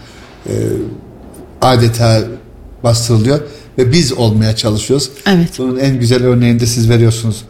adeta bastırılıyor ve biz olmaya çalışıyoruz. Evet. Bunun en güzel örneğini de siz veriyorsunuz.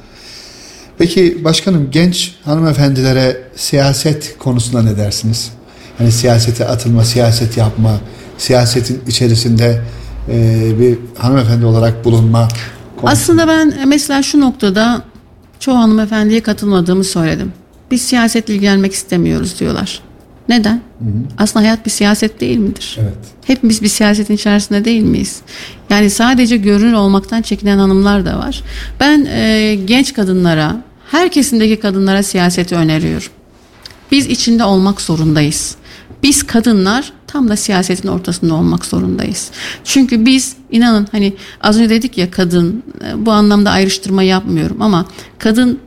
Peki başkanım, genç hanımefendilere siyaset konusunda ne dersiniz? Hani siyasete atılma, siyaset yapma, siyasetin içerisinde bir hanımefendi olarak bulunma konusunda. Aslında ben mesela şu noktada çoğu hanımefendiye katılmadığımı söyledim. Biz siyasetle ilgilenmek istemiyoruz diyorlar. Neden? Hı-hı. Aslında hayat bir siyaset değil midir? Evet. Hepimiz bir siyasetin içerisinde değil miyiz? Yani sadece görünür olmaktan çekinen hanımlar da var. Ben genç kadınlara, her kesimdeki kadınlara siyaseti öneriyorum. Biz içinde olmak zorundayız. Biz kadınlar tam da siyasetin ortasında olmak zorundayız. Çünkü biz, inanın, hani az önce dedik ya, kadın, bu anlamda ayrıştırma yapmıyorum ama kadın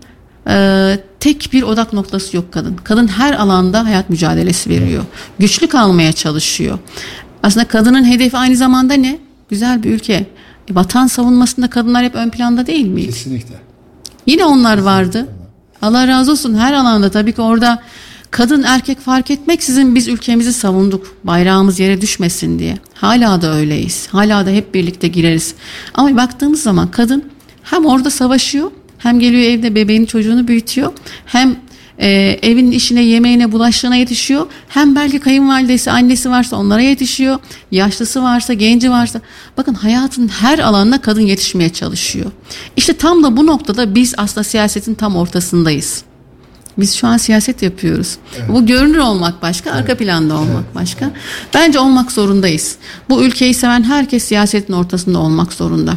tek bir odak noktası yok kadın. Kadın her alanda hayat mücadelesi veriyor. Güçlü kalmaya çalışıyor. Aslında kadının hedefi aynı zamanda ne? Güzel bir ülke. Vatan savunmasında kadınlar hep ön planda değil miydi? Kesinlikle. Yine onlar vardı. Allah razı olsun, her alanda. Tabii ki orada kadın erkek fark etmeksizin biz ülkemizi savunduk. Bayrağımız yere düşmesin diye. Hala da öyleyiz. Hala da hep birlikte gireriz. Ama baktığımız zaman kadın hem orada savaşıyor, hem geliyor evde bebeğini, çocuğunu büyütüyor, hem evin işine, yemeğine, bulaşığına yetişiyor, hem belki kayınvalidesi, annesi varsa onlara yetişiyor, yaşlısı varsa, genci varsa. Bakın, hayatın her alanına kadın yetişmeye çalışıyor. İşte tam da bu noktada biz aslında siyasetin tam ortasındayız. Biz şu an siyaset yapıyoruz. Evet. Bu görünür olmak başka, evet, arka planda olmak başka. Bence olmak zorundayız. Bu ülkeyi seven herkes siyasetin ortasında olmak zorunda.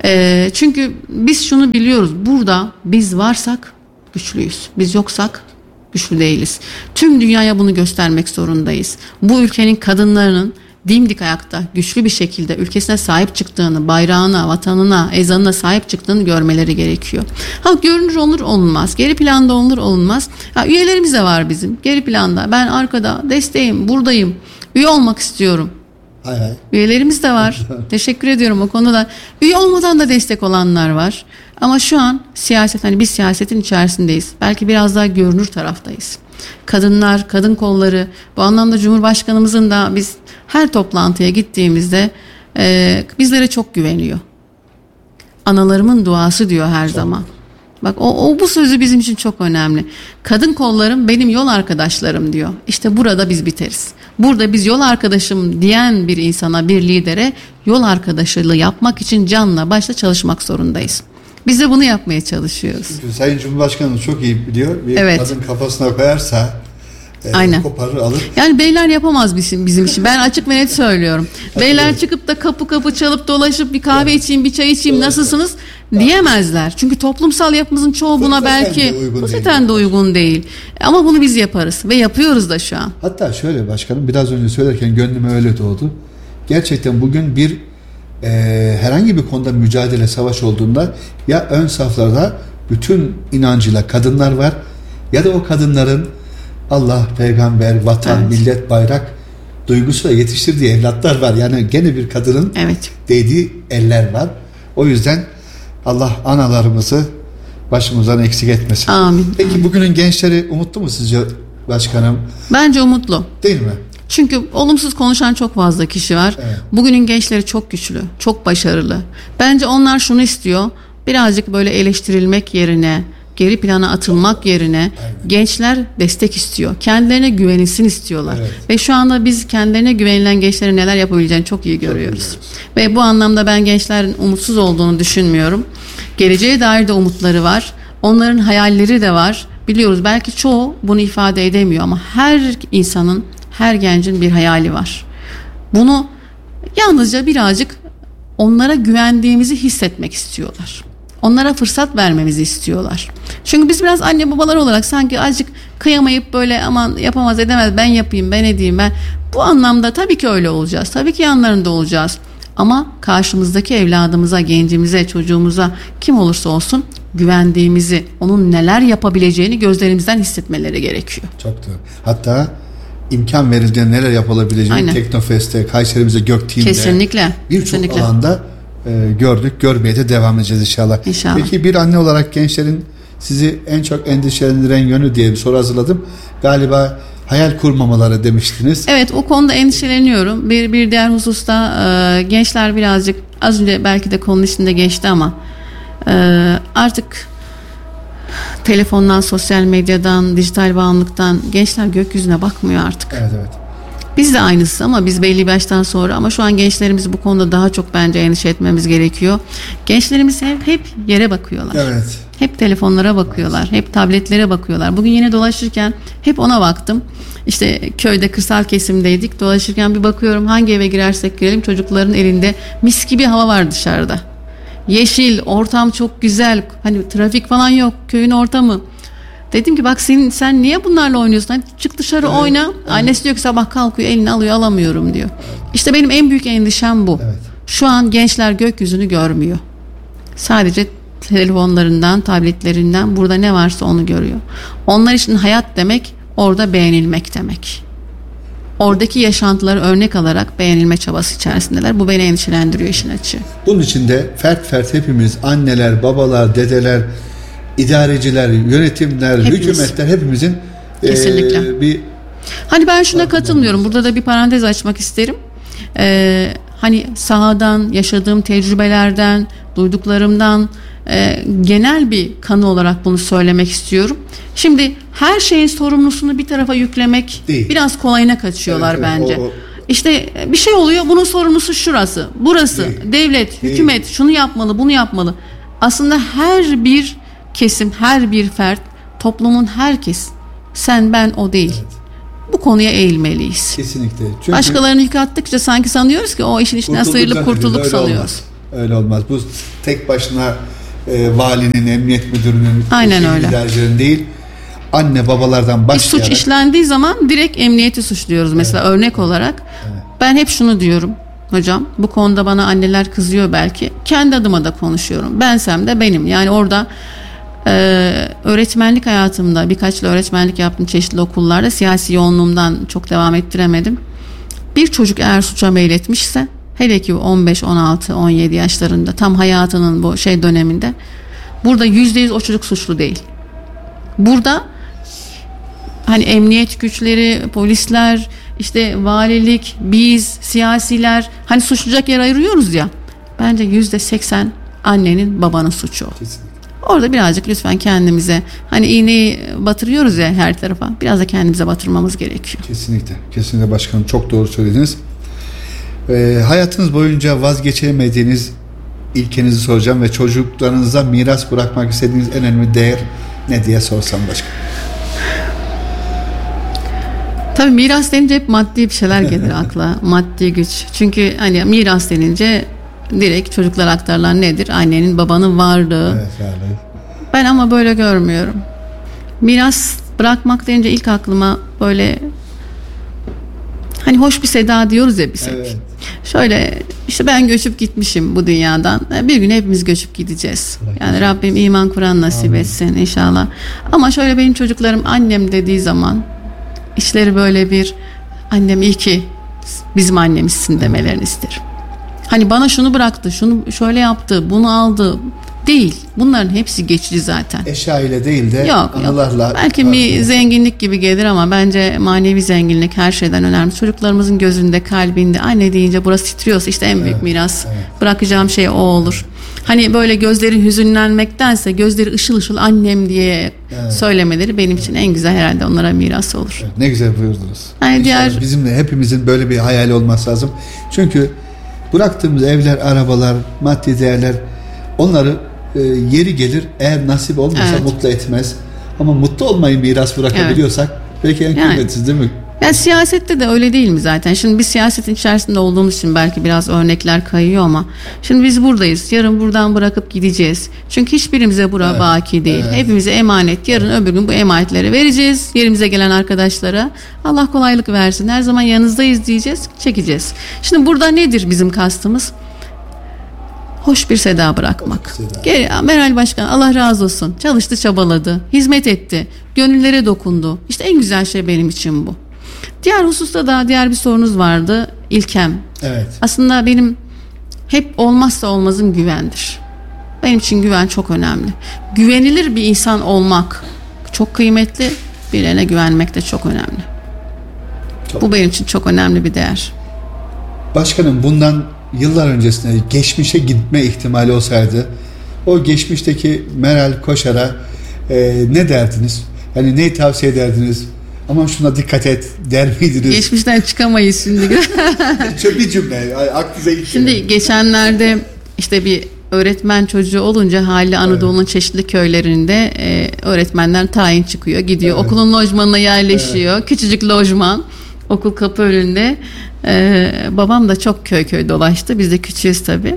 Çünkü biz şunu biliyoruz. Burada biz varsak güçlüyüz. Biz yoksak güçlü değiliz. Tüm dünyaya bunu göstermek zorundayız. Bu ülkenin kadınlarının dimdik ayakta, güçlü bir şekilde ülkesine sahip çıktığını, bayrağına, vatanına, ezanına sahip çıktığını görmeleri gerekiyor. Görünür olur olunmaz, geri planda olur olunmaz. Üyelerimiz de var bizim, geri planda. Ben arkada, desteğim, buradayım, üye olmak istiyorum. Hay hay. Üyelerimiz de var. Teşekkür ediyorum o konuda. Üye olmadan da destek olanlar var. Ama şu an siyaset, hani biz siyasetin içerisindeyiz. Belki biraz daha görünür taraftayız. Kadınlar, kadın kolları, bu anlamda Cumhurbaşkanımızın da biz her toplantıya gittiğimizde bizlere çok güveniyor. Analarımın duası diyor her zaman. Bak, bu sözü bizim için çok önemli. Kadın kollarım benim yol arkadaşlarım diyor. İşte burada biz biteriz. Burada biz yol arkadaşım diyen bir insana, bir lidere yol arkadaşlığı yapmak için canla başla çalışmak zorundayız. Biz de bunu yapmaya çalışıyoruz. Çünkü Sayın Cumhurbaşkanı çok iyi biliyor. Bir evet, kadın kafasına koyarsa koparır alır. Yani beyler yapamaz bizim için. Ben açık ve net söylüyorum. Beyler çıkıp da kapı kapı çalıp dolaşıp bir kahve içeyim, bir çay içeyim, nasılsınız diyemezler. Çünkü toplumsal yapımızın çoğu buna belki fıtraten de uygun değil. Ama bunu biz yaparız ve yapıyoruz da şu an. Hatta şöyle başkanım, biraz önce söylerken gönlüme öyle doğdu. Gerçekten bugün bir herhangi bir konuda mücadele, savaş olduğunda ya ön saflarda bütün inancıyla kadınlar var ya da o kadınların Allah, peygamber, vatan, evet, millet, bayrak duygusuyla yetiştirdiği evlatlar var. Yani gene bir kadının evet, değdiği eller var. O yüzden Allah analarımızı başımızdan eksik etmesin. Amin. Peki bugünün gençleri umutlu mu sizce başkanım? Bence umutlu. Değil mi? Çünkü olumsuz konuşan çok fazla kişi var. Evet. Bugünün gençleri çok güçlü, çok başarılı. Bence onlar şunu istiyor. Birazcık böyle eleştirilmek yerine, geri plana atılmak yerine gençler destek istiyor. Kendilerine güvenilsin istiyorlar. Evet. Ve şu anda biz kendilerine güvenilen gençlerin neler yapabileceğini çok iyi görüyoruz. Ve bu anlamda ben gençlerin umutsuz olduğunu düşünmüyorum. Geleceğe dair de umutları var. Onların hayalleri de var. Biliyoruz belki çoğu bunu ifade edemiyor ama her insanın, her gencin bir hayali var. Bunu yalnızca birazcık onlara güvendiğimizi hissetmek istiyorlar. Onlara fırsat vermemizi istiyorlar. Çünkü biz biraz anne babalar olarak sanki azıcık kıyamayıp böyle aman yapamaz edemez ben yapayım ben edeyim ben. Bu anlamda tabii ki öyle olacağız. Tabii ki yanlarında olacağız. Ama karşımızdaki evladımıza, gencimize, çocuğumuza kim olursa olsun güvendiğimizi, onun neler yapabileceğini gözlerimizden hissetmeleri gerekiyor. Çok doğru. Hatta imkan verildiğinde neler yapılabileceğini Aynen. Teknofest'te, Kayseri'mize, Gökteam'de Kesinlikle. birçok Kesinlikle. alanda gördük, görmeye de devam edeceğiz inşallah. İnşallah. Peki bir anne olarak gençlerin sizi en çok endişelendiren yönü diye bir soru hazırladım. Galiba hayal kurmamaları demiştiniz. Evet, o konuda endişeleniyorum. Bir diğer hususta gençler birazcık az önce belki de konunun içinde geçti ama artık telefondan, sosyal medyadan, dijital bağımlılıktan gençler gökyüzüne bakmıyor artık. Evet, evet. Biz de aynısı ama biz belli bir yaştan sonra ama şu an gençlerimiz bu konuda daha çok bence endişe etmemiz gerekiyor. Gençlerimiz hep yere bakıyorlar. Evet. Hep telefonlara bakıyorlar. Hep tabletlere bakıyorlar. Bugün yine dolaşırken hep ona baktım. İşte köyde, kırsal kesimdeydik. Dolaşırken bir bakıyorum hangi eve girersek girelim çocukların elinde mis gibi hava var dışarıda. Yeşil, ortam çok güzel. Hani trafik falan yok. Köyün ortamı. Dedim ki bak sen niye bunlarla oynuyorsun? Hadi çık dışarı oyna. Evet. Annesi diyor ki sabah kalkıyor elini alıyor alamıyorum diyor. İşte benim en büyük endişem bu. Evet. Şu an gençler gökyüzünü görmüyor. Sadece telefonlarından, tabletlerinden burada ne varsa onu görüyor. Onlar için hayat demek orada beğenilmek demek. Oradaki yaşantıları örnek alarak beğenilme çabası içerisindeler. Bu beni endişelendiriyor işin açığı. Bunun için de fert hepimiz anneler, babalar, dedeler, idareciler, yönetimler, hükümetler hepimizin kesinlikle. Hani ben şuna katılmıyorum. Burada da bir parantez açmak isterim. Hani sahadan, yaşadığım tecrübelerden, duyduklarımdan genel bir kanı olarak bunu söylemek istiyorum. Şimdi her şeyin sorumlusunu bir tarafa yüklemek değil. Biraz kolayına kaçıyorlar evet, bence. İşte bir şey oluyor, bunun sorumlusu şurası, burası, değil. Devlet, hükümet şunu yapmalı, bunu yapmalı. Aslında her bir kesim, her bir fert, toplumun herkes, sen ben o değil. Evet. Bu konuya eğilmeliyiz. Kesinlikle. Çünkü başkalarını yıkattıkça sanki sanıyoruz ki o işin içinden sıyrılıp kurtulduk sanıyoruz. Öyle olmaz. Bu tek başına valinin, emniyet müdürünün, idarecilerin değil, anne babalardan başlayarak. Bir suç işlendiği zaman direkt emniyeti suçluyoruz mesela evet. Örnek olarak. Evet. Ben hep şunu diyorum hocam, bu konuda bana anneler kızıyor belki. Kendi adıma da konuşuyorum. Bensem de benim. Yani orada öğretmenlik hayatımda birkaç yıl öğretmenlik yaptım çeşitli okullarda. Siyasi yoğunluğumdan çok devam ettiremedim. Bir çocuk eğer suça meyletmişse, hele ki 15, 16, 17 yaşlarında tam hayatının bu döneminde, burada %100 o çocuk suçlu değil. Burada hani emniyet güçleri, polisler, işte valilik, biz, siyasiler hani suçlayacak yer ayırıyoruz ya. Bence %80 annenin, babanın suçu o. Kesinlikle. Orada birazcık lütfen kendimize, hani iğneyi batırıyoruz ya her tarafa, biraz da kendimize batırmamız gerekiyor. Kesinlikle. Kesinlikle başkanım, çok doğru söylediniz. Hayatınız boyunca vazgeçemediğiniz ilkenizi soracağım ve çocuklarınıza miras bırakmak istediğiniz en önemli değer ne diye sorsam başkanım. Tabii miras denince hep maddi bir şeyler gelir akla. Maddi güç. Çünkü hani miras denince direkt çocuklara aktarılan nedir? Annenin, babanın varlığı. Evet, yani. Ben ama böyle görmüyorum. Miras bırakmak denince ilk aklıma böyle hani hoş bir seda diyoruz ya biz hep. Evet. Şöyle işte ben göçüp gitmişim bu dünyadan. Bir gün hepimiz göçüp gideceğiz. Yani Rabbim iman Kur'an nasip etsin inşallah. Ama şöyle benim çocuklarım annem dediği zaman işleri böyle bir annem iyi ki bizim annemizsin demelerini isterim. Hani bana şunu bıraktı, şunu şöyle yaptı, bunu aldı değil. Bunların hepsi geçici zaten. Eşya ile değil de anılarla. Yok. Belki bir zenginlik gibi gelir ama bence manevi zenginlik her şeyden önemli. Çocuklarımızın gözünde, kalbinde anne deyince burası titriyorsa işte en büyük miras. Evet. Bırakacağım şey o olur. Hani böyle gözleri hüzünlenmektense gözleri ışıl ışıl annem diye söylemeleri benim için en güzel herhalde onlara miras olur. Evet, ne güzel buyurdunuz. Yani diğer bizim de hepimizin böyle bir hayali olması lazım. Çünkü bıraktığımız evler, arabalar, maddi değerler onları yeri gelir eğer nasip olmasa mutlu etmez. Ama mutlu olmayı miras bırakabiliyorsak belki en kıymetsiz değil mi? Yani siyasette de öyle değil mi zaten? Şimdi biz siyasetin içerisinde olduğumuz için belki biraz örnekler kayıyor ama şimdi biz buradayız. Yarın buradan bırakıp gideceğiz. Çünkü hiçbirimize bura baki değil. Hepimize emanet. Yarın öbür gün bu emanetleri vereceğiz. Yerimize gelen arkadaşlara Allah kolaylık versin. Her zaman yanınızdayız diyeceğiz. Çekeceğiz. Şimdi burada nedir bizim kastımız? Hoş bir seda bırakmak. Meral Başkan Allah razı olsun. Çalıştı, çabaladı. Hizmet etti. Gönüllere dokundu. İşte en güzel şey benim için bu. Diğer hususta da diğer bir sorunuz vardı. İlkem. Evet. Aslında benim hep olmazsa olmazım güvendir. Benim için güven çok önemli. Güvenilir bir insan olmak çok kıymetli. Birilerine güvenmek de çok önemli. Bu benim için çok önemli bir değer. Başkanım bundan yıllar öncesinde geçmişe gitme ihtimali olsaydı o geçmişteki Meral Koşar'a ne derdiniz? Yani neyi tavsiye ederdiniz? Aman şuna dikkat et der miydiniz? Geçmişten çıkamayız şimdi. Şöyle bir cümle aklınıza ilk Şimdi geçenlerde işte bir öğretmen çocuğu olunca haliyle Anadolu'nun çeşitli köylerinde öğretmenler tayin çıkıyor. Gidiyor okulun lojmanına yerleşiyor. Küçücük lojman. Okul kapı önünde. Babam da çok köy dolaştı. Biz de küçüğüz tabii.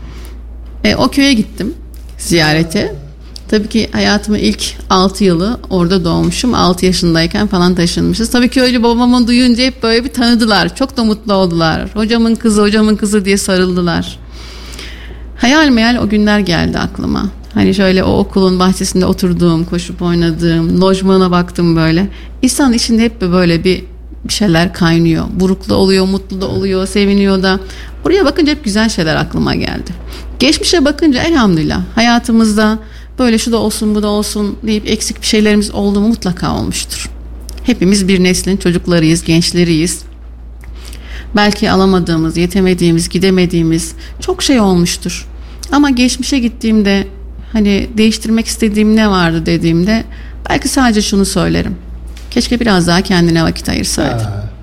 O köye gittim ziyarete. Tabii ki hayatımın ilk 6 yılı orada doğmuşum. 6 yaşındayken falan taşınmışız. Tabii ki öyle babamı duyunca hep böyle bir tanıdılar. Çok da mutlu oldular. Hocamın kızı diye sarıldılar. Hayal meyal o günler geldi aklıma. Hani şöyle o okulun bahçesinde oturduğum, koşup oynadığım, lojmana baktım böyle. İnsanın içinde hep böyle bir şeyler kaynıyor. Buruklu oluyor, mutlu da oluyor, seviniyor da. Buraya bakınca hep güzel şeyler aklıma geldi. Geçmişe bakınca elhamdülillah hayatımızda böyle şu da olsun bu da olsun deyip eksik bir şeylerimiz oldu mu mutlaka olmuştur. Hepimiz bir neslin çocuklarıyız, gençleriyiz. Belki alamadığımız, yetemediğimiz, gidemediğimiz çok şey olmuştur. Ama geçmişe gittiğimde hani değiştirmek istediğim ne vardı dediğimde belki sadece şunu söylerim. Keşke biraz daha kendine vakit ayırsaydın.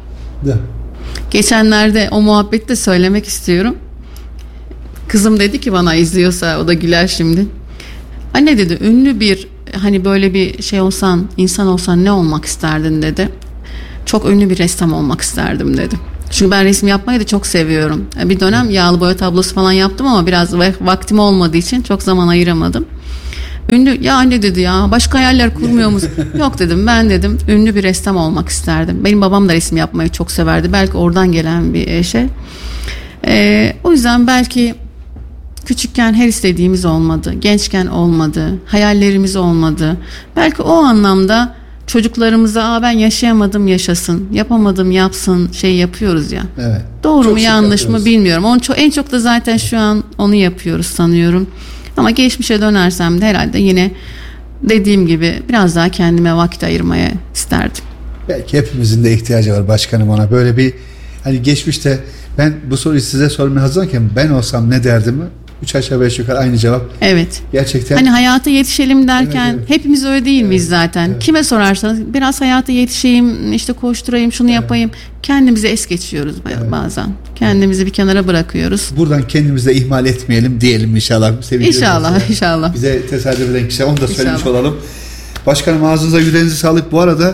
Geçenlerde o muhabbeti de söylemek istiyorum. Kızım dedi ki bana, izliyorsa o da güler şimdi. Anne dedi, ünlü bir hani böyle bir şey olsan, insan olsan ne olmak isterdin dedi. Çok ünlü bir ressam olmak isterdim dedi. Çünkü ben resim yapmayı da çok seviyorum. Bir dönem yağlı boya tablosu falan yaptım ama biraz vaktim olmadığı için çok zaman ayıramadım. Ünlü, ya anne dedi ya başka hayaller kurmuyor musun? Yok dedim, ben dedim ünlü bir ressam olmak isterdim. Benim babam da resim yapmayı çok severdi. Belki oradan gelen bir şey. O yüzden belki küçükken her istediğimiz olmadı. Gençken olmadı. Hayallerimiz olmadı. Belki o anlamda çocuklarımıza ben yaşayamadım yaşasın, yapamadım yapsın şey yapıyoruz ya. Evet. Doğru çok mu yanlış mı bilmiyorum. En çok da zaten şu an onu yapıyoruz sanıyorum. Ama geçmişe dönersem de herhalde yine dediğim gibi biraz daha kendime vakit ayırmaya isterdim. Belki hepimizin de ihtiyacı var başkanım ona. Böyle bir hani geçmişte ben bu soruyu size sormaya hazırken ben olsam ne derdim? 3 aşağı 5 yukarı aynı cevap. Evet. Gerçekten. Hani hayata yetişelim derken hepimiz öyle değil miyiz zaten? Evet. Kime sorarsanız biraz hayata yetişeyim, işte koşturayım, şunu yapayım. Kendimizi es geçiyoruz bazen. Kendimizi bir kenara bırakıyoruz. Buradan kendimizi de ihmal etmeyelim diyelim inşallah. İnşallah. Bize tesadüf eden kişi onu da söylemiş olalım. Başkanım ağzınıza yüreğinize sağlık. Bu arada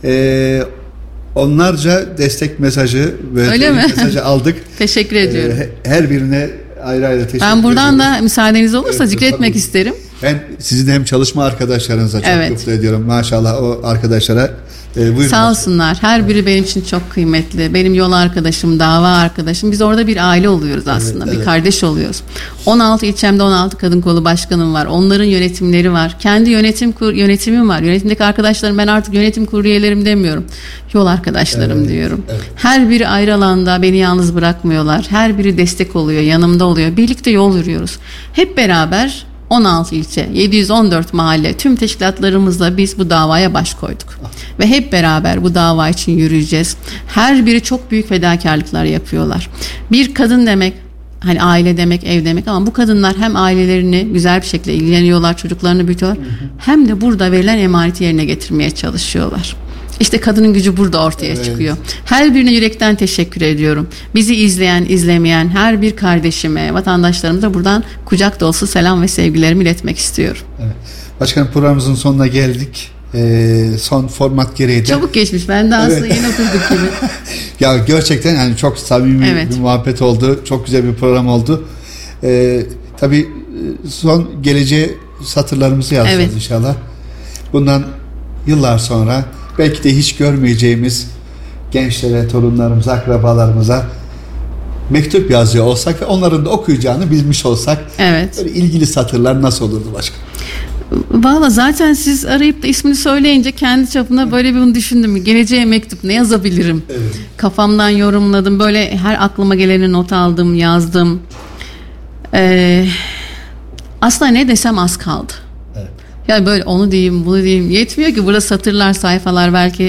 onlarca destek mesajı ve mesajı aldık. Teşekkür ediyorum. Her birine ayrı ayrı teşekkür ederim. Ben buradan da müsaadeniz olursa zikretmek isterim. Ben sizin hem çalışma arkadaşlarınıza çok mutlu ediyorum. Maşallah o arkadaşlara buyurun. Sağ olsunlar. Her biri benim için çok kıymetli. Benim yol arkadaşım, dava arkadaşım. Biz orada bir aile oluyoruz aslında. Bir kardeş oluyoruz. 16 ilçemde 16 kadın kolu başkanım var. Onların yönetimleri var. Kendi yönetimim var. Yönetimdeki arkadaşlarım, ben artık yönetim kurulu üyelerim demiyorum. Yol arkadaşlarım diyorum. Evet. Her biri ayrı alanda beni yalnız bırakmıyorlar. Her biri destek oluyor, yanımda oluyor. Birlikte yol yürüyoruz. Hep beraber 16 ilçe, 714 mahalle, tüm teşkilatlarımızla biz bu davaya baş koyduk. Ve hep beraber bu dava için yürüyeceğiz. Her biri çok büyük fedakarlıklar yapıyorlar. Bir kadın demek Hani aile demek, ev demek, ama bu kadınlar hem ailelerini güzel bir şekilde ilgileniyorlar, çocuklarını büyütüyorlar, hem de burada verilen emaneti yerine getirmeye çalışıyorlar. İşte kadının gücü burada ortaya çıkıyor. Her birine yürekten teşekkür ediyorum. Bizi izleyen, izlemeyen her bir kardeşime, vatandaşlarımıza buradan kucak dolusu selam ve sevgilerimi iletmek istiyorum. Evet. Başkanım, programımızın sonuna geldik. Son format gereği de. Çabuk geçmiş. Ben de aslında yeni oturduk gibi. Ya gerçekten yani çok samimi bir muhabbet oldu. Çok güzel bir program oldu. Tabii son geleceğe satırlarımızı yazacağız inşallah. Bundan yıllar sonra belki de hiç görmeyeceğimiz gençlere, torunlarımıza, akrabalarımıza mektup yazıyor olsak ve onların da okuyacağını bilmiş olsak, böyle ilgili satırlar nasıl olurdu başkanım? Valla zaten siz arayıp da ismini söyleyince kendi çapımda böyle bir bunu düşündüm. Geleceğe mektup ne yazabilirim? Kafamdan yorumladım. Böyle her aklıma geleni not aldım, yazdım. Aslında ne desem az kaldı. Yani böyle onu diyeyim, bunu diyeyim. Yetmiyor ki, burada satırlar, sayfalar belki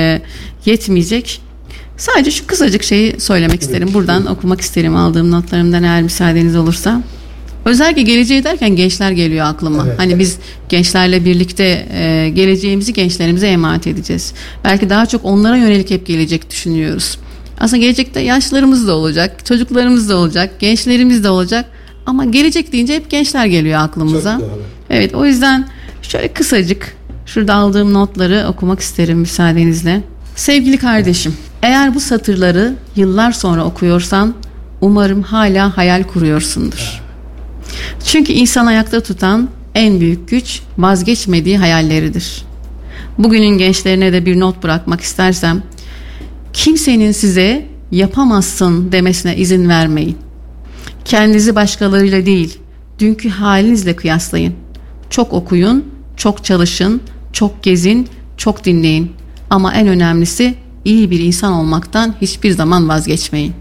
yetmeyecek. Sadece şu kısacık şeyi söylemek isterim. Buradan okumak isterim aldığım notlarımdan, eğer müsaadeniz olursa. Özellikle geleceği derken gençler geliyor aklıma. Hani biz gençlerle birlikte geleceğimizi gençlerimize emanet edeceğiz. Belki daha çok onlara yönelik hep gelecek düşünüyoruz. Aslında gelecekte yaşlarımız da olacak, çocuklarımız da olacak, gençlerimiz de olacak. Ama gelecek deyince hep gençler geliyor aklımıza. Evet, o yüzden şöyle kısacık şurada aldığım notları okumak isterim müsaadenizle. Sevgili kardeşim, eğer bu satırları yıllar sonra okuyorsan umarım hala hayal kuruyorsundur. Çünkü insan ayakta tutan en büyük güç vazgeçmediği hayalleridir. Bugünün gençlerine de bir not bırakmak istersem, kimsenin size yapamazsın demesine izin vermeyin. Kendinizi başkalarıyla değil, dünkü halinizle kıyaslayın. Çok okuyun, çok çalışın, çok gezin, çok dinleyin. Ama en önemlisi, iyi bir insan olmaktan hiçbir zaman vazgeçmeyin.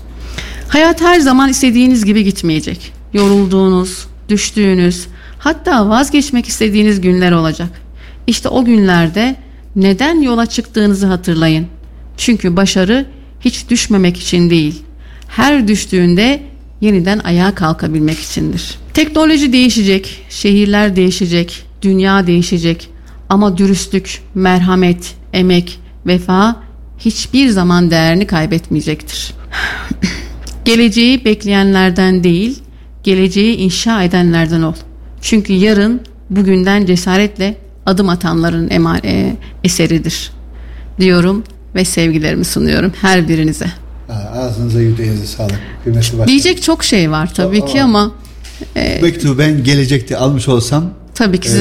Hayat her zaman istediğiniz gibi gitmeyecek. Yorulduğunuz, düştüğünüz, hatta vazgeçmek istediğiniz günler olacak. İşte o günlerde neden yola çıktığınızı hatırlayın. Çünkü başarı hiç düşmemek için değil, her düştüğünde yeniden ayağa kalkabilmek içindir. Teknoloji değişecek, şehirler değişecek, dünya değişecek. Ama dürüstlük, merhamet, emek, vefa hiçbir zaman değerini kaybetmeyecektir. Geleceği bekleyenlerden değil, geleceği inşa edenlerden ol. Çünkü yarın bugünden cesaretle adım atanların eseridir diyorum ve sevgilerimi sunuyorum her birinize. Ağzınıza, yüreğinize sağlık. Diyecek çok şey var tabii ki ama mektubu ben gelecekte almış olsam tabii ki